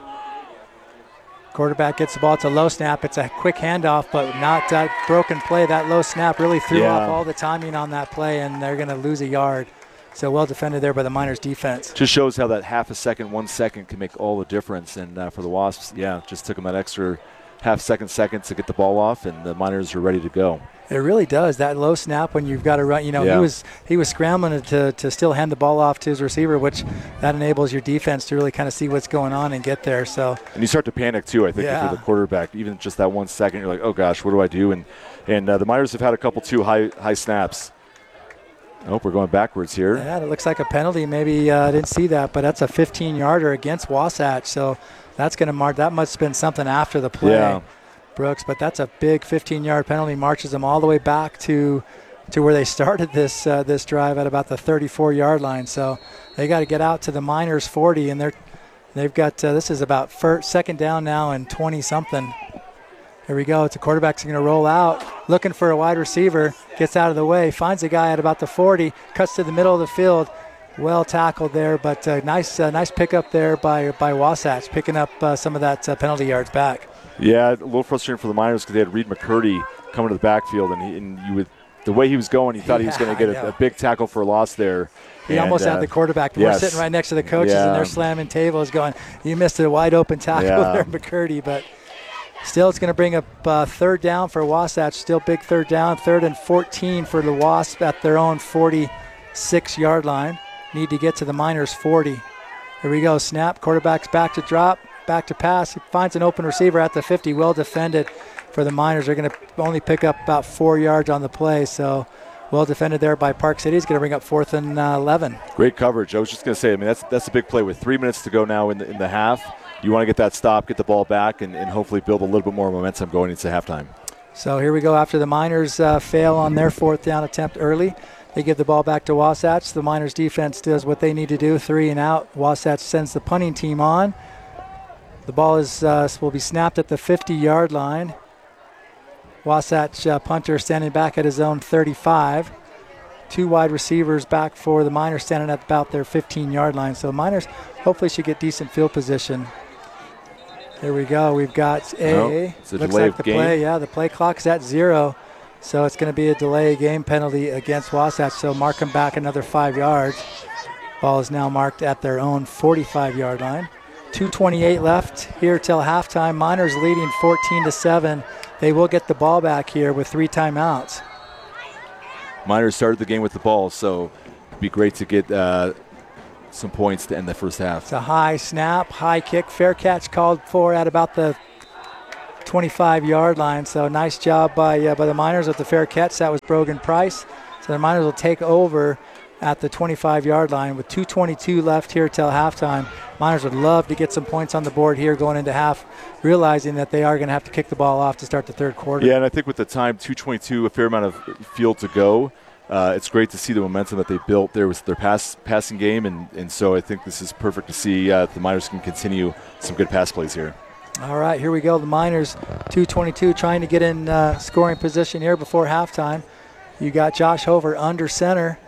Quarterback gets the ball. It's a low snap. It's a quick handoff, but not that broken play. That low snap really threw yeah. off all the timing on that play, and they're going to lose a yard. So well defended there by the Miners defense. Just shows how that half a second, one second can make all the difference. And uh, for the Wasps, yeah, just took them that extra half second, second to get the ball off, and the Miners are ready to go. It really does. That low snap when you've got to run, you know, yeah. he was he was scrambling to, to still hand the ball off to his receiver, which that enables your defense to really kind of see what's going on and get there. So and you start to panic too, I think, yeah. if you're the quarterback. Even just that one second, you're like, oh gosh, what do I do? And and uh, the Miners have had a couple two high high snaps. I hope we're going backwards here. Yeah, it looks like a penalty. Maybe I uh, didn't see that, but that's a fifteen-yarder against Wasatch. So that's going to mark. That must have been something after the play. Yeah. Brooks, but that's a big fifteen-yard penalty, marches them all the way back to to where they started this uh, this drive at about the thirty-four-yard line. So they got to get out to the Miners forty, and they're they've got uh, this is about first, second down now and twenty-something. Here we go. It's a quarterback's going to roll out, looking for a wide receiver, gets out of the way, finds a guy at about the forty, cuts to the middle of the field. Well tackled there, but uh, nice uh, nice pickup there by by Wasatch, picking up uh, some of that uh, penalty yards back. Yeah, a little frustrating for the Miners because they had Reed McCurdy coming to the backfield, and, he, and you would, the way he was going, you thought yeah, he was going to get a, a big tackle for a loss there. He and, almost uh, had the quarterback. Yes. We're sitting right next to the coaches, yeah. and they're slamming tables going, you missed a wide open tackle yeah. there, McCurdy. But still, it's going to bring up uh, third down for Wasatch. Still big third down, third and fourteen for the Wasp at their own forty-six-yard line. Need to get to the Miners forty. Here we go. Snap. Quarterback's back to drop. Back to pass. He finds an open receiver at the fifty. Well defended for the Miners. They're going to only pick up about four yards on the play. So well defended there by Park City. He's going to bring up fourth and uh, eleven. Great coverage. I was just going to say, I mean, that's that's a big play with three minutes to go now in the, in the half. You want to get that stop, get the ball back, and, and hopefully build a little bit more momentum going into halftime. So here we go. After the Miners uh, fail on their fourth down attempt early, they give the ball back to Wasatch. The Miners defense does what they need to do, three and out. Wasatch sends the punting team on. The ball is uh, will be snapped at the fifty-yard line. Wasatch uh, punter standing back at his own thirty-five. Two wide receivers back for the Miners standing at about their fifteen-yard line. So Miners hopefully should get decent field position. Here we go. We've got a, no, it's a looks delay like of the game. play. Yeah, the play clock's at zero. So it's going to be a delay game penalty against Wasatch. So mark them back another five yards. Ball is now marked at their own forty-five-yard line. two twenty-eight left here till halftime. Miners leading fourteen to seven. They will get the ball back here with three timeouts. Miners started the game with the ball, so it'd be great to get uh, some points to end the first half. It's a high snap, high kick, fair catch called for at about the twenty-five-yard line. So nice job by uh, by the Miners with the fair catch. That was Brogan Price. So the Miners will take over at the twenty-five-yard line with two twenty-two left here till halftime. Miners would love to get some points on the board here going into half, realizing that they are going to have to kick the ball off to start the third quarter. Yeah, and I think with the time, two twenty-two, a fair amount of field to go, uh, it's great to see the momentum that they built there with their pass passing game, and, and so I think this is perfect to see uh, the Miners can continue some good pass plays here. All right, here we go. The Miners, two twenty-two, trying to get in uh, scoring position here before halftime. You got Josh Hover under center.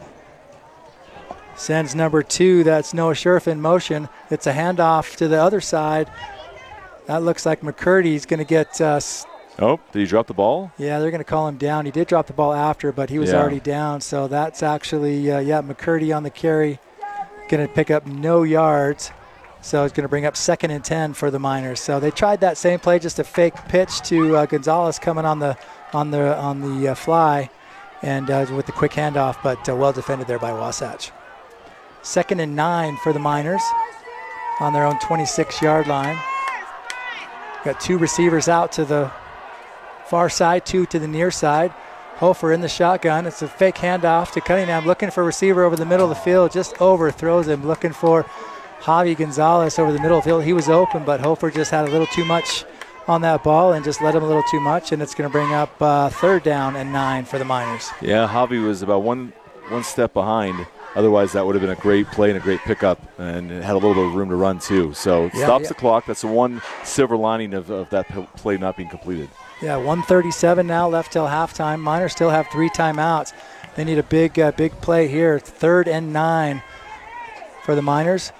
Sends number two, that's Noah Scherf in motion. It's a handoff to the other side. That looks like McCurdy's going to get... Uh, oh, did he drop the ball? Yeah, they're going to call him down. He did drop the ball after, but he was yeah. already down. So that's actually, uh, yeah, McCurdy on the carry. Going to pick up no yards. So it's going to bring up second and ten for the Miners. So they tried that same play, just a fake pitch to uh, Gonzalez coming on the on the on the uh, fly, and uh, with the quick handoff, but uh, well defended there by Wasatch. Second and nine for the Miners on their own twenty-six-yard line. Got two receivers out to the far side, two to the near side. Hofer in the shotgun. It's a fake handoff to Cunningham, looking for a receiver over the middle of the field, just overthrows him, looking for Javi Gonzalez over the middle of the field. He was open, but Hofer just had a little too much on that ball and just let him a little too much, and it's going to bring up uh, third down and nine for the Miners. Yeah, Javi was about one one step behind. Otherwise, that would have been a great play and a great pickup, and it had a little bit of room to run, too. So it yeah, stops yeah. the clock. That's the one silver lining of, of that p- play not being completed. Yeah, one thirty-seven now left till halftime. Miners still have three timeouts. They need a big, uh, big play here. Third and nine for the Miners.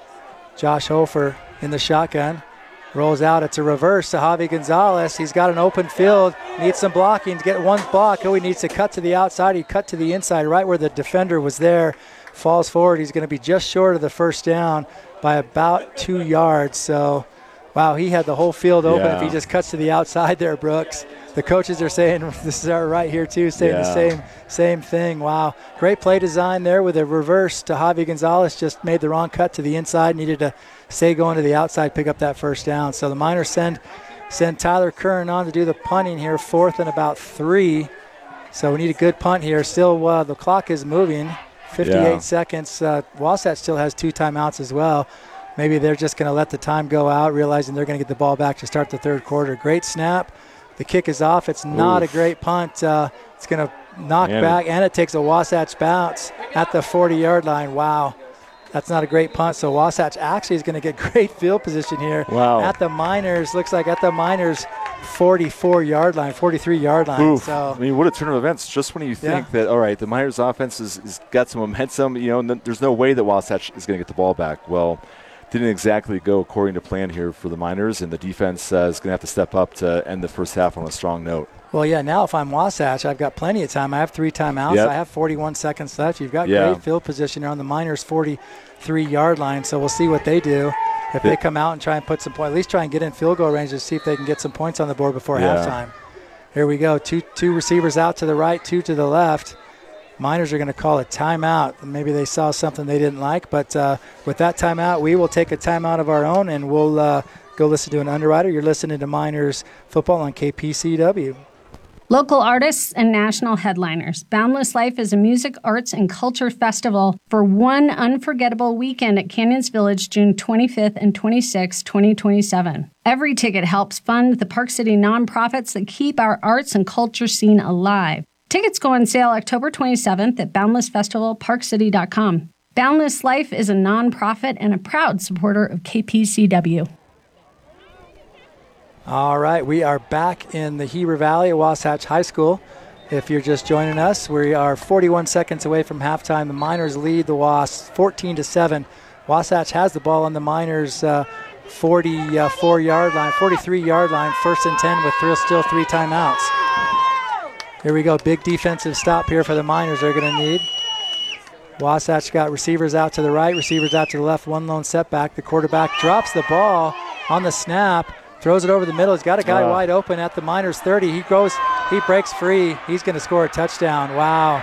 Josh Hofer in the shotgun. Rolls out. It's a reverse to Javi Gonzalez. He's got an open field. Needs some blocking to get one block. Oh, he needs to cut to the outside. He cut to the inside right where the defender was there. Falls forward. He's going to be just short of the first down by about two yards. So, wow, he had the whole field open yeah. if he just cuts to the outside there, Brooks. The coaches are saying, this is our right here too, saying yeah. the same same thing. Wow. Great play design there with a reverse to Javi Gonzalez. Just made the wrong cut to the inside. Needed to stay going to the outside, pick up that first down. So the Miners send send Tyler Curran on to do the punting here, fourth and about three. So we need a good punt here. Still, uh, the clock is moving. fifty-eight yeah. seconds. Uh, Wasatch still has two timeouts as well. Maybe they're just going to let the time go out, realizing they're going to get the ball back to start the third quarter. Great snap. The kick is off. It's not Oof. a great punt. Uh, it's going to knock Man. back, and it takes a Wasatch bounce at the forty-yard line. Wow. That's not a great punt. So Wasatch actually is going to get great field position here. Wow. At the Miners, looks like at the Miners forty-four-yard line, forty-three-yard line. Oof. So I mean, what a turn of events. Just when you think Yeah. that, all right, the Miners offense has, has got some momentum, you know, and there's no way that Wasatch is going to get the ball back. Well, didn't exactly go according to plan here for the Miners, and the defense uh, is going to have to step up to end the first half on a strong note. Well, yeah, now if I'm Wasatch, I've got plenty of time. I have three timeouts. Yep. I have forty-one seconds left. You've got Yeah. great field position here on the Miners' forty-three-yard line, so we'll see what they do. If Yeah. they come out and try and put some points, at least try and get in field goal range to see if they can get some points on the board before Yeah. halftime. Here we go. Two two receivers out to the right, two to the left. Miners are going to call a timeout. Maybe they saw something they didn't like, but uh, with that timeout, we will take a timeout of our own, and we'll uh, go listen to an underwriter. You're listening to Miners Football on K P C W. Local artists and national headliners. Boundless Life is a music, arts, and culture festival for one unforgettable weekend at Canyons Village, June twenty-fifth and twenty-sixth, twenty twenty-seven. Every ticket helps fund the Park City nonprofits that keep our arts and culture scene alive. Tickets go on sale October twenty-seventh at boundless festival park city dot com. Boundless Life is a nonprofit and a proud supporter of K P C W. All right, we are back in the Heber Valley at Wasatch High School. If you're just joining us, we are forty-one seconds away from halftime. The Miners lead the Wasps fourteen to seven. Wasatch has the ball on the Miners' uh, forty-four-yard line, forty-three-yard line, first and ten with th- still three timeouts. Here we go, big defensive stop here for the Miners they're going to need. Wasatch got receivers out to the right, receivers out to the left, one lone setback. The quarterback drops the ball on the snap. Throws it over the middle. He's got a guy uh. wide open at the Miners thirty. He goes, he breaks free. He's going to score a touchdown. Wow.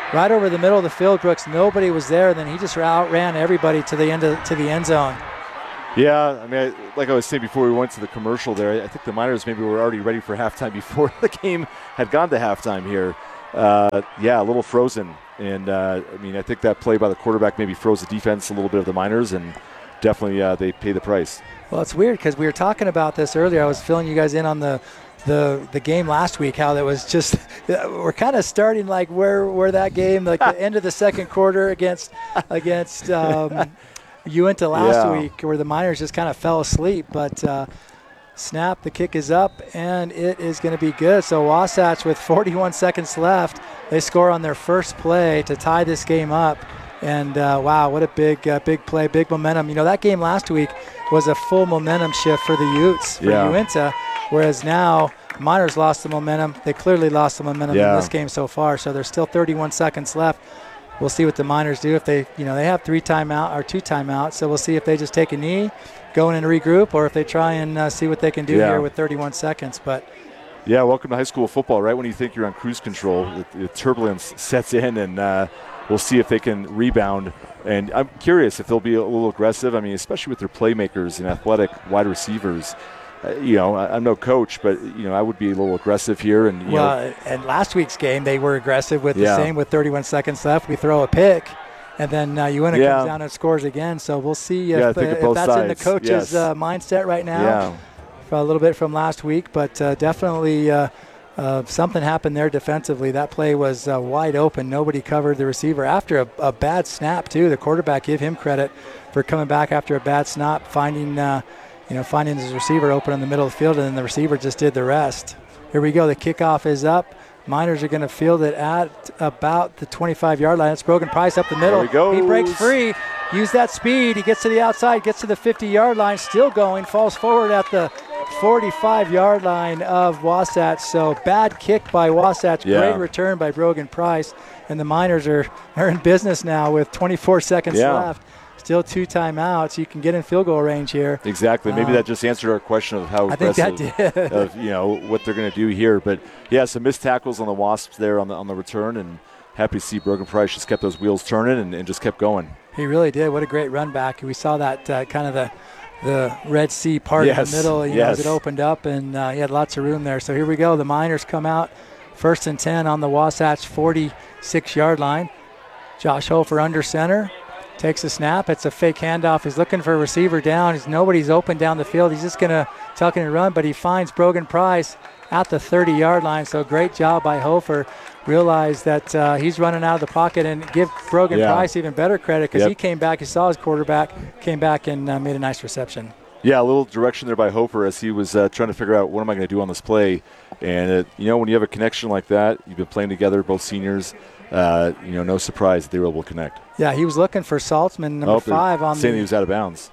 right over the middle of the field, Brooks. Nobody was there. Then he just outran everybody to the end of to the end zone. Yeah, I mean, I, like I was saying before we went to the commercial there, I think the Miners maybe were already ready for halftime before the game had gone to halftime here. Uh, yeah, a little frozen. And, uh, I mean, I think that play by the quarterback maybe froze the defense a little bit of the Miners, and definitely uh, they pay the price. Well, it's weird because we were talking about this earlier. I was filling you guys in on the the the game last week, how that was just we're kind of starting like where where that game, like the end of the second quarter against against um, Uinta last yeah. week, where the Miners just kind of fell asleep. But uh, snap, the kick is up, and it is going to be good. So Wasatch, with forty-one seconds left, they score on their first play to tie this game up. And uh, wow, what a big, uh, big play, big momentum. You know, that game last week was a full momentum shift for the Utes, for yeah. Uinta, whereas now Miners lost the momentum. They clearly lost the momentum yeah. in this game so far. So there's still thirty-one seconds left. We'll see what the Miners do. If they, you know, they have three timeout or two timeouts, so we'll see if they just take a knee, go in and regroup, or if they try and uh, see what they can do yeah. here with thirty-one seconds. But yeah, welcome to high school football. Right when you think you're on cruise control, the, the turbulence sets in, and uh, we'll see if they can rebound. And I'm curious if they'll be a little aggressive. I mean, especially with their playmakers and athletic wide receivers. Uh, you know, I, I'm no coach, but, you know, I would be a little aggressive here. And you well, know, and last week's game, they were aggressive with yeah. the same with thirty-one seconds left. We throw a pick, and then uh, Uinta yeah. comes down and scores again. So we'll see if, yeah, uh, if that's sides. in the coach's yes. uh, mindset right now. Yeah. For a little bit from last week, but uh, definitely uh, uh, something happened there defensively. That play was uh, wide open. Nobody covered the receiver after a, a bad snap too. The quarterback, give him credit for coming back after a bad snap, finding uh, you know finding his receiver open in the middle of the field, and then the receiver just did the rest. Here we go. The kickoff is up. Miners are going to field it at about the twenty-five-yard line. It's Brogan Price up the middle. There he goes. He breaks free. Use that speed. He gets to the outside, gets to the fifty-yard line, still going, falls forward at the forty-five-yard line of Wasatch. So bad kick by Wasatch. Yeah. Great return by Brogan Price. And the Miners are, are in business now with twenty-four seconds yeah. left. Still two timeouts. You can get in field goal range here. Exactly. Maybe um, that just answered our question of how I think aggressive that did. of, you know, what they're going to do here. But, yeah, some missed tackles on the Wasps there on the on the return, and happy to see Brogan Price just kept those wheels turning and, and just kept going. He really did. What a great run back. We saw that uh, kind of the the Red Sea part yes. in the middle, you yes. know, as it opened up, and uh, he had lots of room there. So here we go. The Miners come out first and ten on the Wasatch forty-six-yard line. Josh Hofer under center. Takes a snap. It's a fake handoff. He's looking for a receiver down. He's nobody's open down the field. He's just going to tuck in and run, but he finds Brogan Price at the thirty-yard line. So great job by Hofer. Realize that uh, he's running out of the pocket, and give Brogan yeah. Price even better credit because yep. he came back. He saw his quarterback, came back and uh, made a nice reception. Yeah, a little direction there by Hofer as he was uh, trying to figure out what am I going to do on this play. And, it, you know, when you have a connection like that, you've been playing together, both seniors, uh, you know, no surprise they were able to connect. Yeah, he was looking for Saltzman, number oh, five on saying the. he was out of bounds.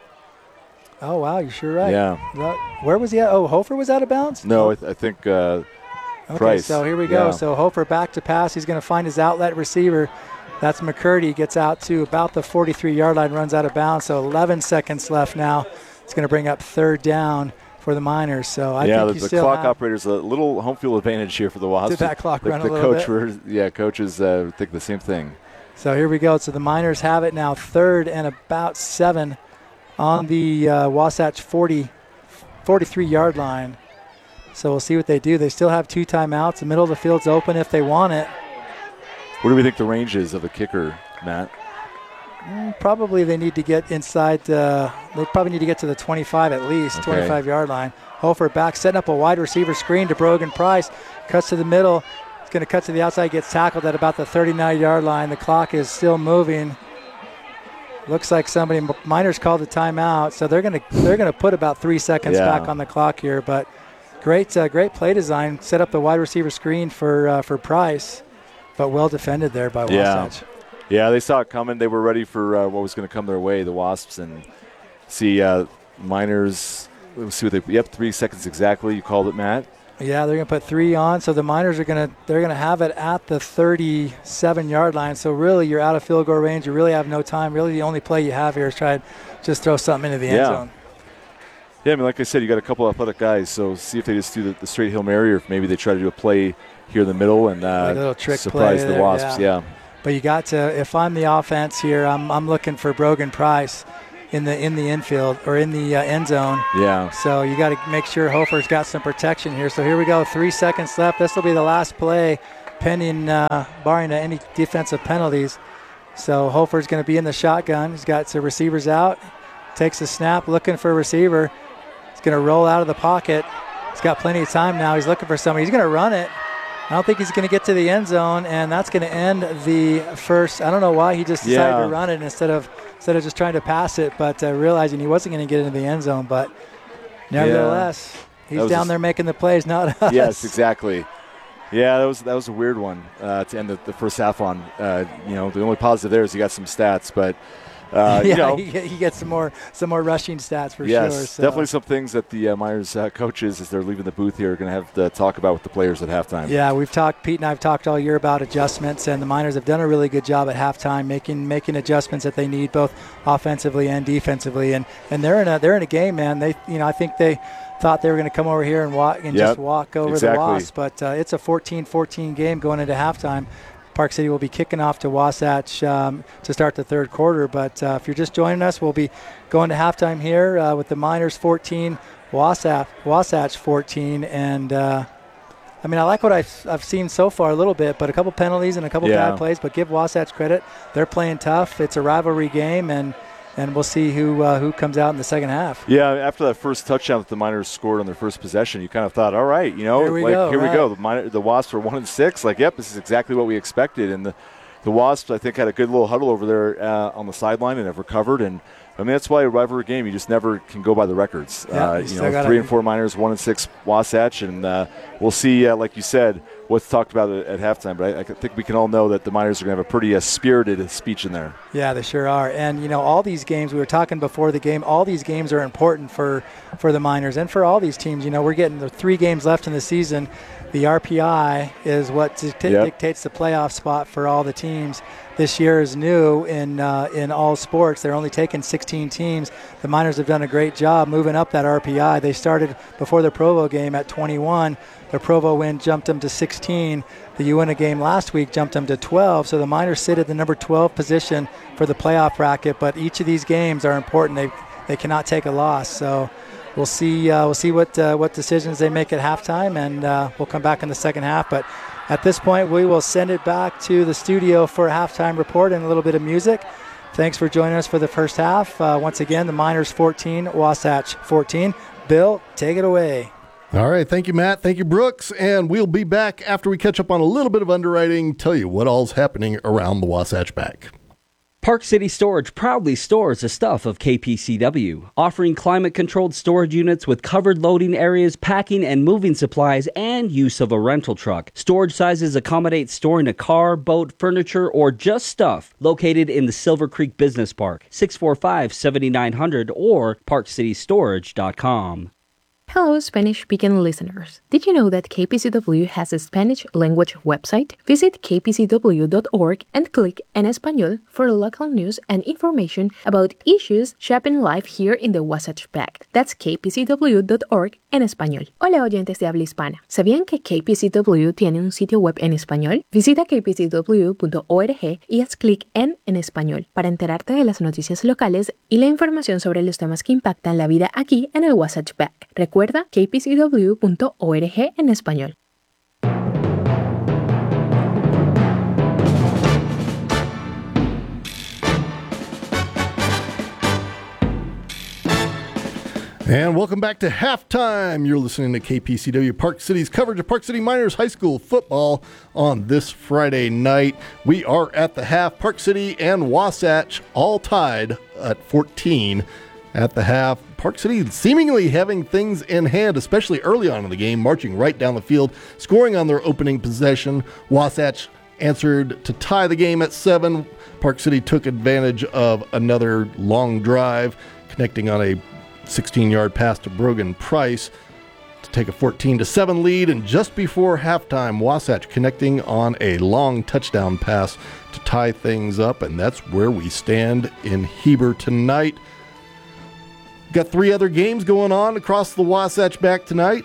Oh, wow, you're sure right. Yeah. Where was he at? Oh, Hofer was out of bounds? No, I, th- I think uh, okay, Price. So here we go. Yeah. So Hofer back to pass. He's going to find his outlet receiver. That's McCurdy. Gets out to about the forty-three-yard line, runs out of bounds. So eleven seconds left now. It's going to bring up third down for the Miners. So I yeah, think the, you the still clock have operator's a little home field advantage here for the Wasps. Did that clock the, run the a little coach bit? Were, yeah, coaches uh, think the same thing. So here we go. So the Miners have it now, third and about seven on the uh, Wasatch forty, forty-three-yard line. So we'll see what they do. They still have two timeouts. The middle of the field's open if they want it. What do we think the range is of the kicker, Matt? Mm, probably they need to get inside. Uh, they probably need to get to the twenty-five at least, okay. twenty-five-yard line. Hofer back, setting up a wide receiver screen to Brogan Price. Cuts to the middle. It's going to cut to the outside, gets tackled at about the thirty-nine-yard line. The clock is still moving. Looks like somebody, Miners called the timeout, so they're going to they're going to put about three seconds yeah. back on the clock here. But great, uh, great play design. Set up the wide receiver screen for uh, for Price, but well defended there by Wasatch. Yeah. Yeah, they saw it coming. They were ready for uh, what was going to come their way, the Wasps, and see uh, Miners. Let's see what they. Yep, three seconds exactly. You called it, Matt. Yeah, they're going to put three on. So the Miners are going to they're going to have it at the thirty-seven-yard line. So really, you're out of field goal range. You really have no time. Really, the only play you have here is try to just throw something into the end yeah. zone. Yeah, I mean, like I said, you got a couple athletic guys, so see if they just do the, the straight Hail Mary, or if maybe they try to do a play here in the middle and uh, like a little trick surprise play the there, Wasps. yeah. Yeah. But you got to, if I'm the offense here, I'm I'm looking for Brogan Price in the in the infield or in the uh, end zone. Yeah. So you got to make sure Hofer's got some protection here. So here we go, three seconds left. This will be the last play, pending uh, barring any defensive penalties. So Hofer's going to be in the shotgun. He's got some receivers out. Takes a snap, looking for a receiver. He's going to roll out of the pocket. He's got plenty of time now. He's looking for somebody. He's going to run it. I don't think he's going to get to the end zone, and that's going to end the first. I don't know why he just decided yeah. to run it instead of instead of just trying to pass it, but uh, realizing he wasn't going to get into the end zone. But nevertheless, yeah. he's down a, there making the plays, not us. Yes, exactly. Yeah, that was that was a weird one uh, to end the, the first half on. Uh, you know, the only positive there is he got some stats, but. Uh, yeah, you know, he, he gets some more some more rushing stats for yes, sure. So. Definitely some things that the uh, Miners uh, coaches, as they're leaving the booth here, are going to have to talk about with the players at halftime. Yeah, we've talked. Pete and I have talked all year about adjustments, and the Miners have done a really good job at halftime, making making adjustments that they need, both offensively and defensively. And, and they're in a they're in a game, man. They you know I think they thought they were going to come over here and walk and yep, just walk over exactly. the Wasps, but uh, it's a fourteen fourteen game going into halftime. Park City will be kicking off to Wasatch um, to start the third quarter. But uh, if you're just joining us, we'll be going to halftime here uh, with the Miners fourteen, Wasatch, Wasatch fourteen. And, uh, I mean, I like what I've, I've seen so far a little bit, but a couple penalties and a couple yeah. bad plays. But give Wasatch credit. They're playing tough. It's a rivalry game, and and we'll see who uh, who comes out in the second half. Yeah, after that first touchdown that the Miners scored on their first possession, you kind of thought, all right, you know, here we like go. here right. we go. The, Miner, the Wasps are one and six. Like, yep, this is exactly what we expected. And the, the Wasps, I think, had a good little huddle over there uh, on the sideline and have recovered. And I mean, that's why a rivalry game, you just never can go by the records. Yeah, uh, you you know, gotta, three and four Miners, one and six Wasatch, and uh, we'll see. Uh, like you said, what's talked about at, at halftime. But I, I think we can all know that the Miners are going to have a pretty uh, spirited speech in there. Yeah, they sure are. And, you know, all these games, we were talking before the game, all these games are important for, for the Miners and for all these teams. You know, we're getting the three games left in the season. The R P I is what dicta- yep. dictates the playoff spot for all the teams. This year is new in uh, in all sports. They're only taking sixteen teams. The Miners have done a great job moving up that R P I. They started before the Provo game at twenty-one. The Provo win jumped them to sixteen. The Uinta game last week jumped them to twelve. So the Miners sit at the number twelve position for the playoff bracket. But each of these games are important. They they cannot take a loss. So we'll see. Uh, we'll see what uh, what decisions they make at halftime, and uh, we'll come back in the second half. But at this point, we will send it back to the studio for a halftime report and a little bit of music. Thanks for joining us for the first half. Uh, once again, the Miners fourteen, Wasatch fourteen. Bill, take it away. All right. Thank you, Matt. Thank you, Brooks. And we'll be back after we catch up on a little bit of underwriting, tell you what all's happening around the Wasatch Back. Park City Storage proudly stores the stuff of K P C W, offering climate-controlled storage units with covered loading areas, packing and moving supplies, and use of a rental truck. Storage sizes accommodate storing a car, boat, furniture, or just stuff. Located in the Silver Creek Business Park, six four five, seven nine zero zero or park city storage dot com. Hello, Spanish-speaking listeners. Did you know that K P C W has a Spanish language website? Visit k p c w dot org and click En Español for local news and information about issues shaping life here in the Wasatch Back. That's k p c w dot org en español. Hola, oyentes de habla hispana. ¿Sabían que K P C W tiene un sitio web en español? Visita k p c w punto org y haz clic en En Español para enterarte de las noticias locales y la información sobre los temas que impactan la vida aquí en el Wasatch Back. Recuerda k p c w punto org en español. And welcome back to halftime. You're listening to K P C W Park City's coverage of Park City Miners High School football on this Friday night. We are at the half. Park City and Wasatch all tied at fourteen at the half. Park City seemingly having things in hand, especially early on in the game, marching right down the field, scoring on their opening possession. Wasatch answered to tie the game at seven. Park City took advantage of another long drive, connecting on a sixteen-yard pass to Brogan Price to take a fourteen to seven lead, and just before halftime, Wasatch connecting on a long touchdown pass to tie things up, and that's where we stand in Heber tonight. Got three other games going on across the Wasatch back tonight.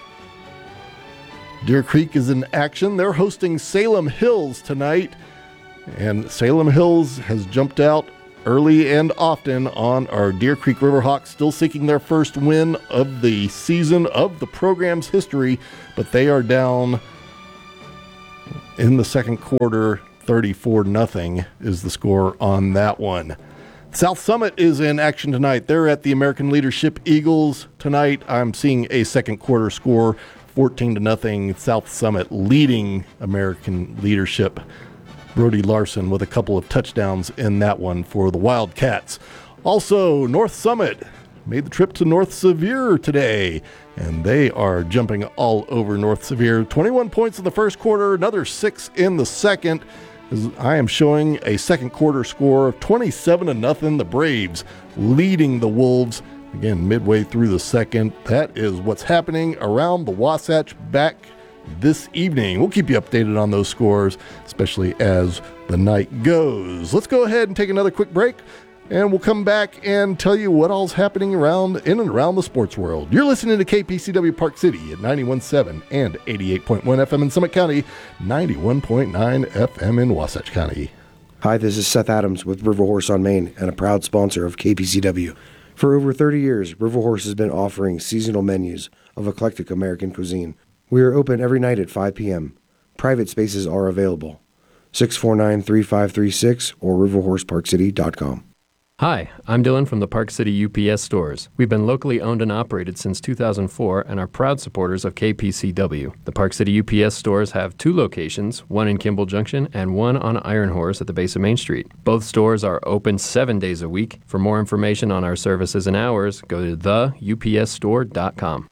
Deer Creek is in action. They're hosting Salem Hills tonight. And Salem Hills has jumped out early and often on our Deer Creek Riverhawks, still seeking their first win of the season of the program's history, but they are down in the second quarter. thirty-four nothing is the score on that one. South Summit is in action tonight. They're at the American Leadership Eagles tonight. I'm seeing a second quarter score, fourteen to nothing. South Summit leading American Leadership. Brody Larson with a couple of touchdowns in that one for the Wildcats. Also, North Summit made the trip to North Sevier today, and they are jumping all over North Sevier. twenty-one points in the first quarter, another six in the second. I am showing a second quarter score of twenty-seven to nothing. The Braves leading the Wolves. Again, midway through the second. That is what's happening around the Wasatch back this evening. We'll keep you updated on those scores, especially as the night goes. Let's go ahead and take another quick break, and we'll come back and tell you what all's happening around in and around the sports world. You're listening to K P C W Park City at ninety-one point seven and eighty-eight point one F M in Summit County, ninety-one point nine F M in Wasatch County. Hi, this is Seth Adams with River Horse on Main and a proud sponsor of K P C W. For over thirty years, River Horse has been offering seasonal menus of eclectic American cuisine. We are open every night at five p.m. Private spaces are available. six four nine, three five three six or river horse park city dot com. Hi, I'm Dylan from the Park City U P S stores. We've been locally owned and operated since two thousand four and are proud supporters of K P C W. The Park City U P S stores have two locations, one in Kimball Junction and one on Iron Horse at the base of Main Street. Both stores are open seven days a week. For more information on our services and hours, go to the U P S store dot com.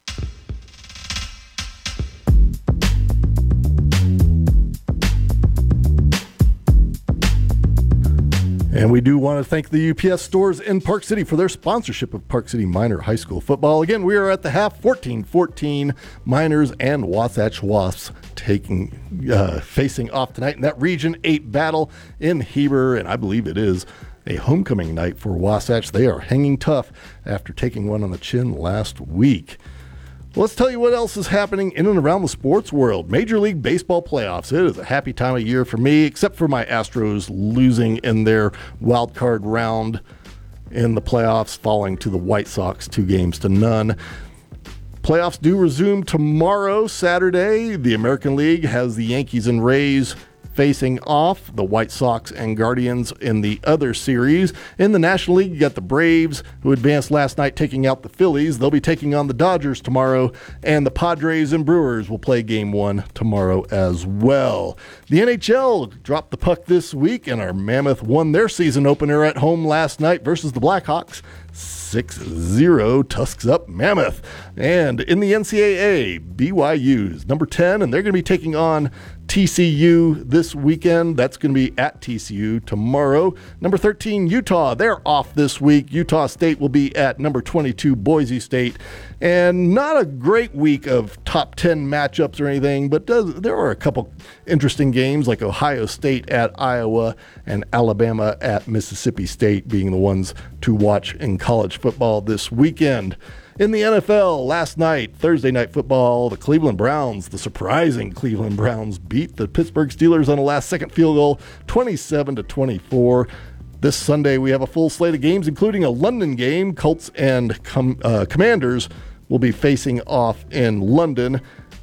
And we do want to thank the U P S stores in Park City for their sponsorship of Park City Minor High School football. Again, we are at the half, fourteen fourteen, Miners and Wasatch Wasps taking, uh, facing off tonight in that Region eight battle in Heber, and I believe it is a homecoming night for Wasatch. They are hanging tough after taking one on the chin last week. Let's tell you what else is happening in and around the sports world. Major League Baseball playoffs. It is a happy time of year for me, except for my Astros losing in their wild card round in the playoffs, falling to the White Sox two games to none. Playoffs do resume tomorrow, Saturday. The American League has the Yankees and Rays facing off, the White Sox and Guardians in the other series. In the National League, you got the Braves, who advanced last night, taking out the Phillies. They'll be taking on the Dodgers tomorrow, and the Padres and Brewers will play game one tomorrow as well. The N H L dropped the puck this week, and our Mammoth won their season opener at home last night versus the Blackhawks. six zero, Tusks up Mammoth. And in the N C double A, B Y U's number ten, and they're going to be taking on T C U this weekend. That's going to be at T C U tomorrow. Number thirteen, Utah. They're off this week. Utah State will be at number twenty-two, Boise State. And not a great week of top ten matchups or anything, but does, there are a couple interesting games like Ohio State at Iowa and Alabama at Mississippi State being the ones to watch in college football this weekend. In the N F L, last night, Thursday Night Football, the Cleveland Browns, the surprising Cleveland Browns, beat the Pittsburgh Steelers on a last-second field goal, twenty-seven to twenty-four. This Sunday, we have a full slate of games, including a London game. Colts and com- uh, Commanders will be facing off in London.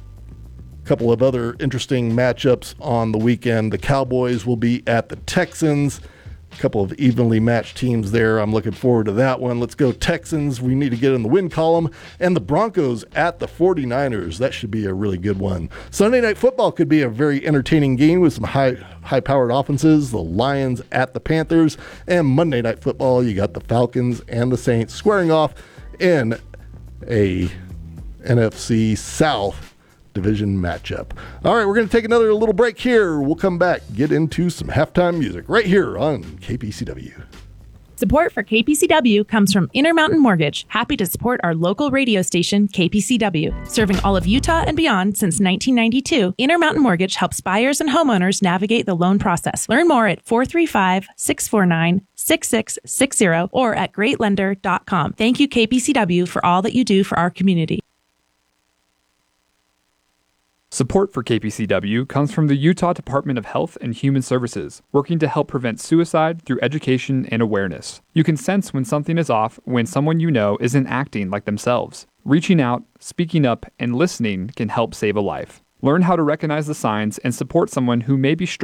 A couple of other interesting matchups on the weekend. The Cowboys will be at the Texans. A couple of evenly matched teams there. I'm looking forward to that one. Let's go Texans. We need to get in the win column. And the Broncos at the forty-niners. That should be a really good one. Sunday Night Football could be a very entertaining game with some high, high-powered offenses. The Lions at the Panthers. And Monday Night Football, you got the Falcons and the Saints squaring off in a N F C South division matchup. All right, we're going to take another little break here. We'll come back, get into some halftime music right here on K P C W. Support for K P C W comes from Intermountain Mortgage, happy to support our local radio station, K P C W. Serving all of Utah and beyond since nineteen ninety-two, Intermountain Mortgage helps buyers and homeowners navigate the loan process. Learn more at four three five, six four nine, six six six zero or at great lender dot com. Thank you, K P C W, for all that you do for our community. Support for K P C W comes from the Utah Department of Health and Human Services, working to help prevent suicide through education and awareness. You can sense when something is off when someone you know isn't acting like themselves. Reaching out, speaking up, and listening can help save a life. Learn how to recognize the signs and support someone who may be struggling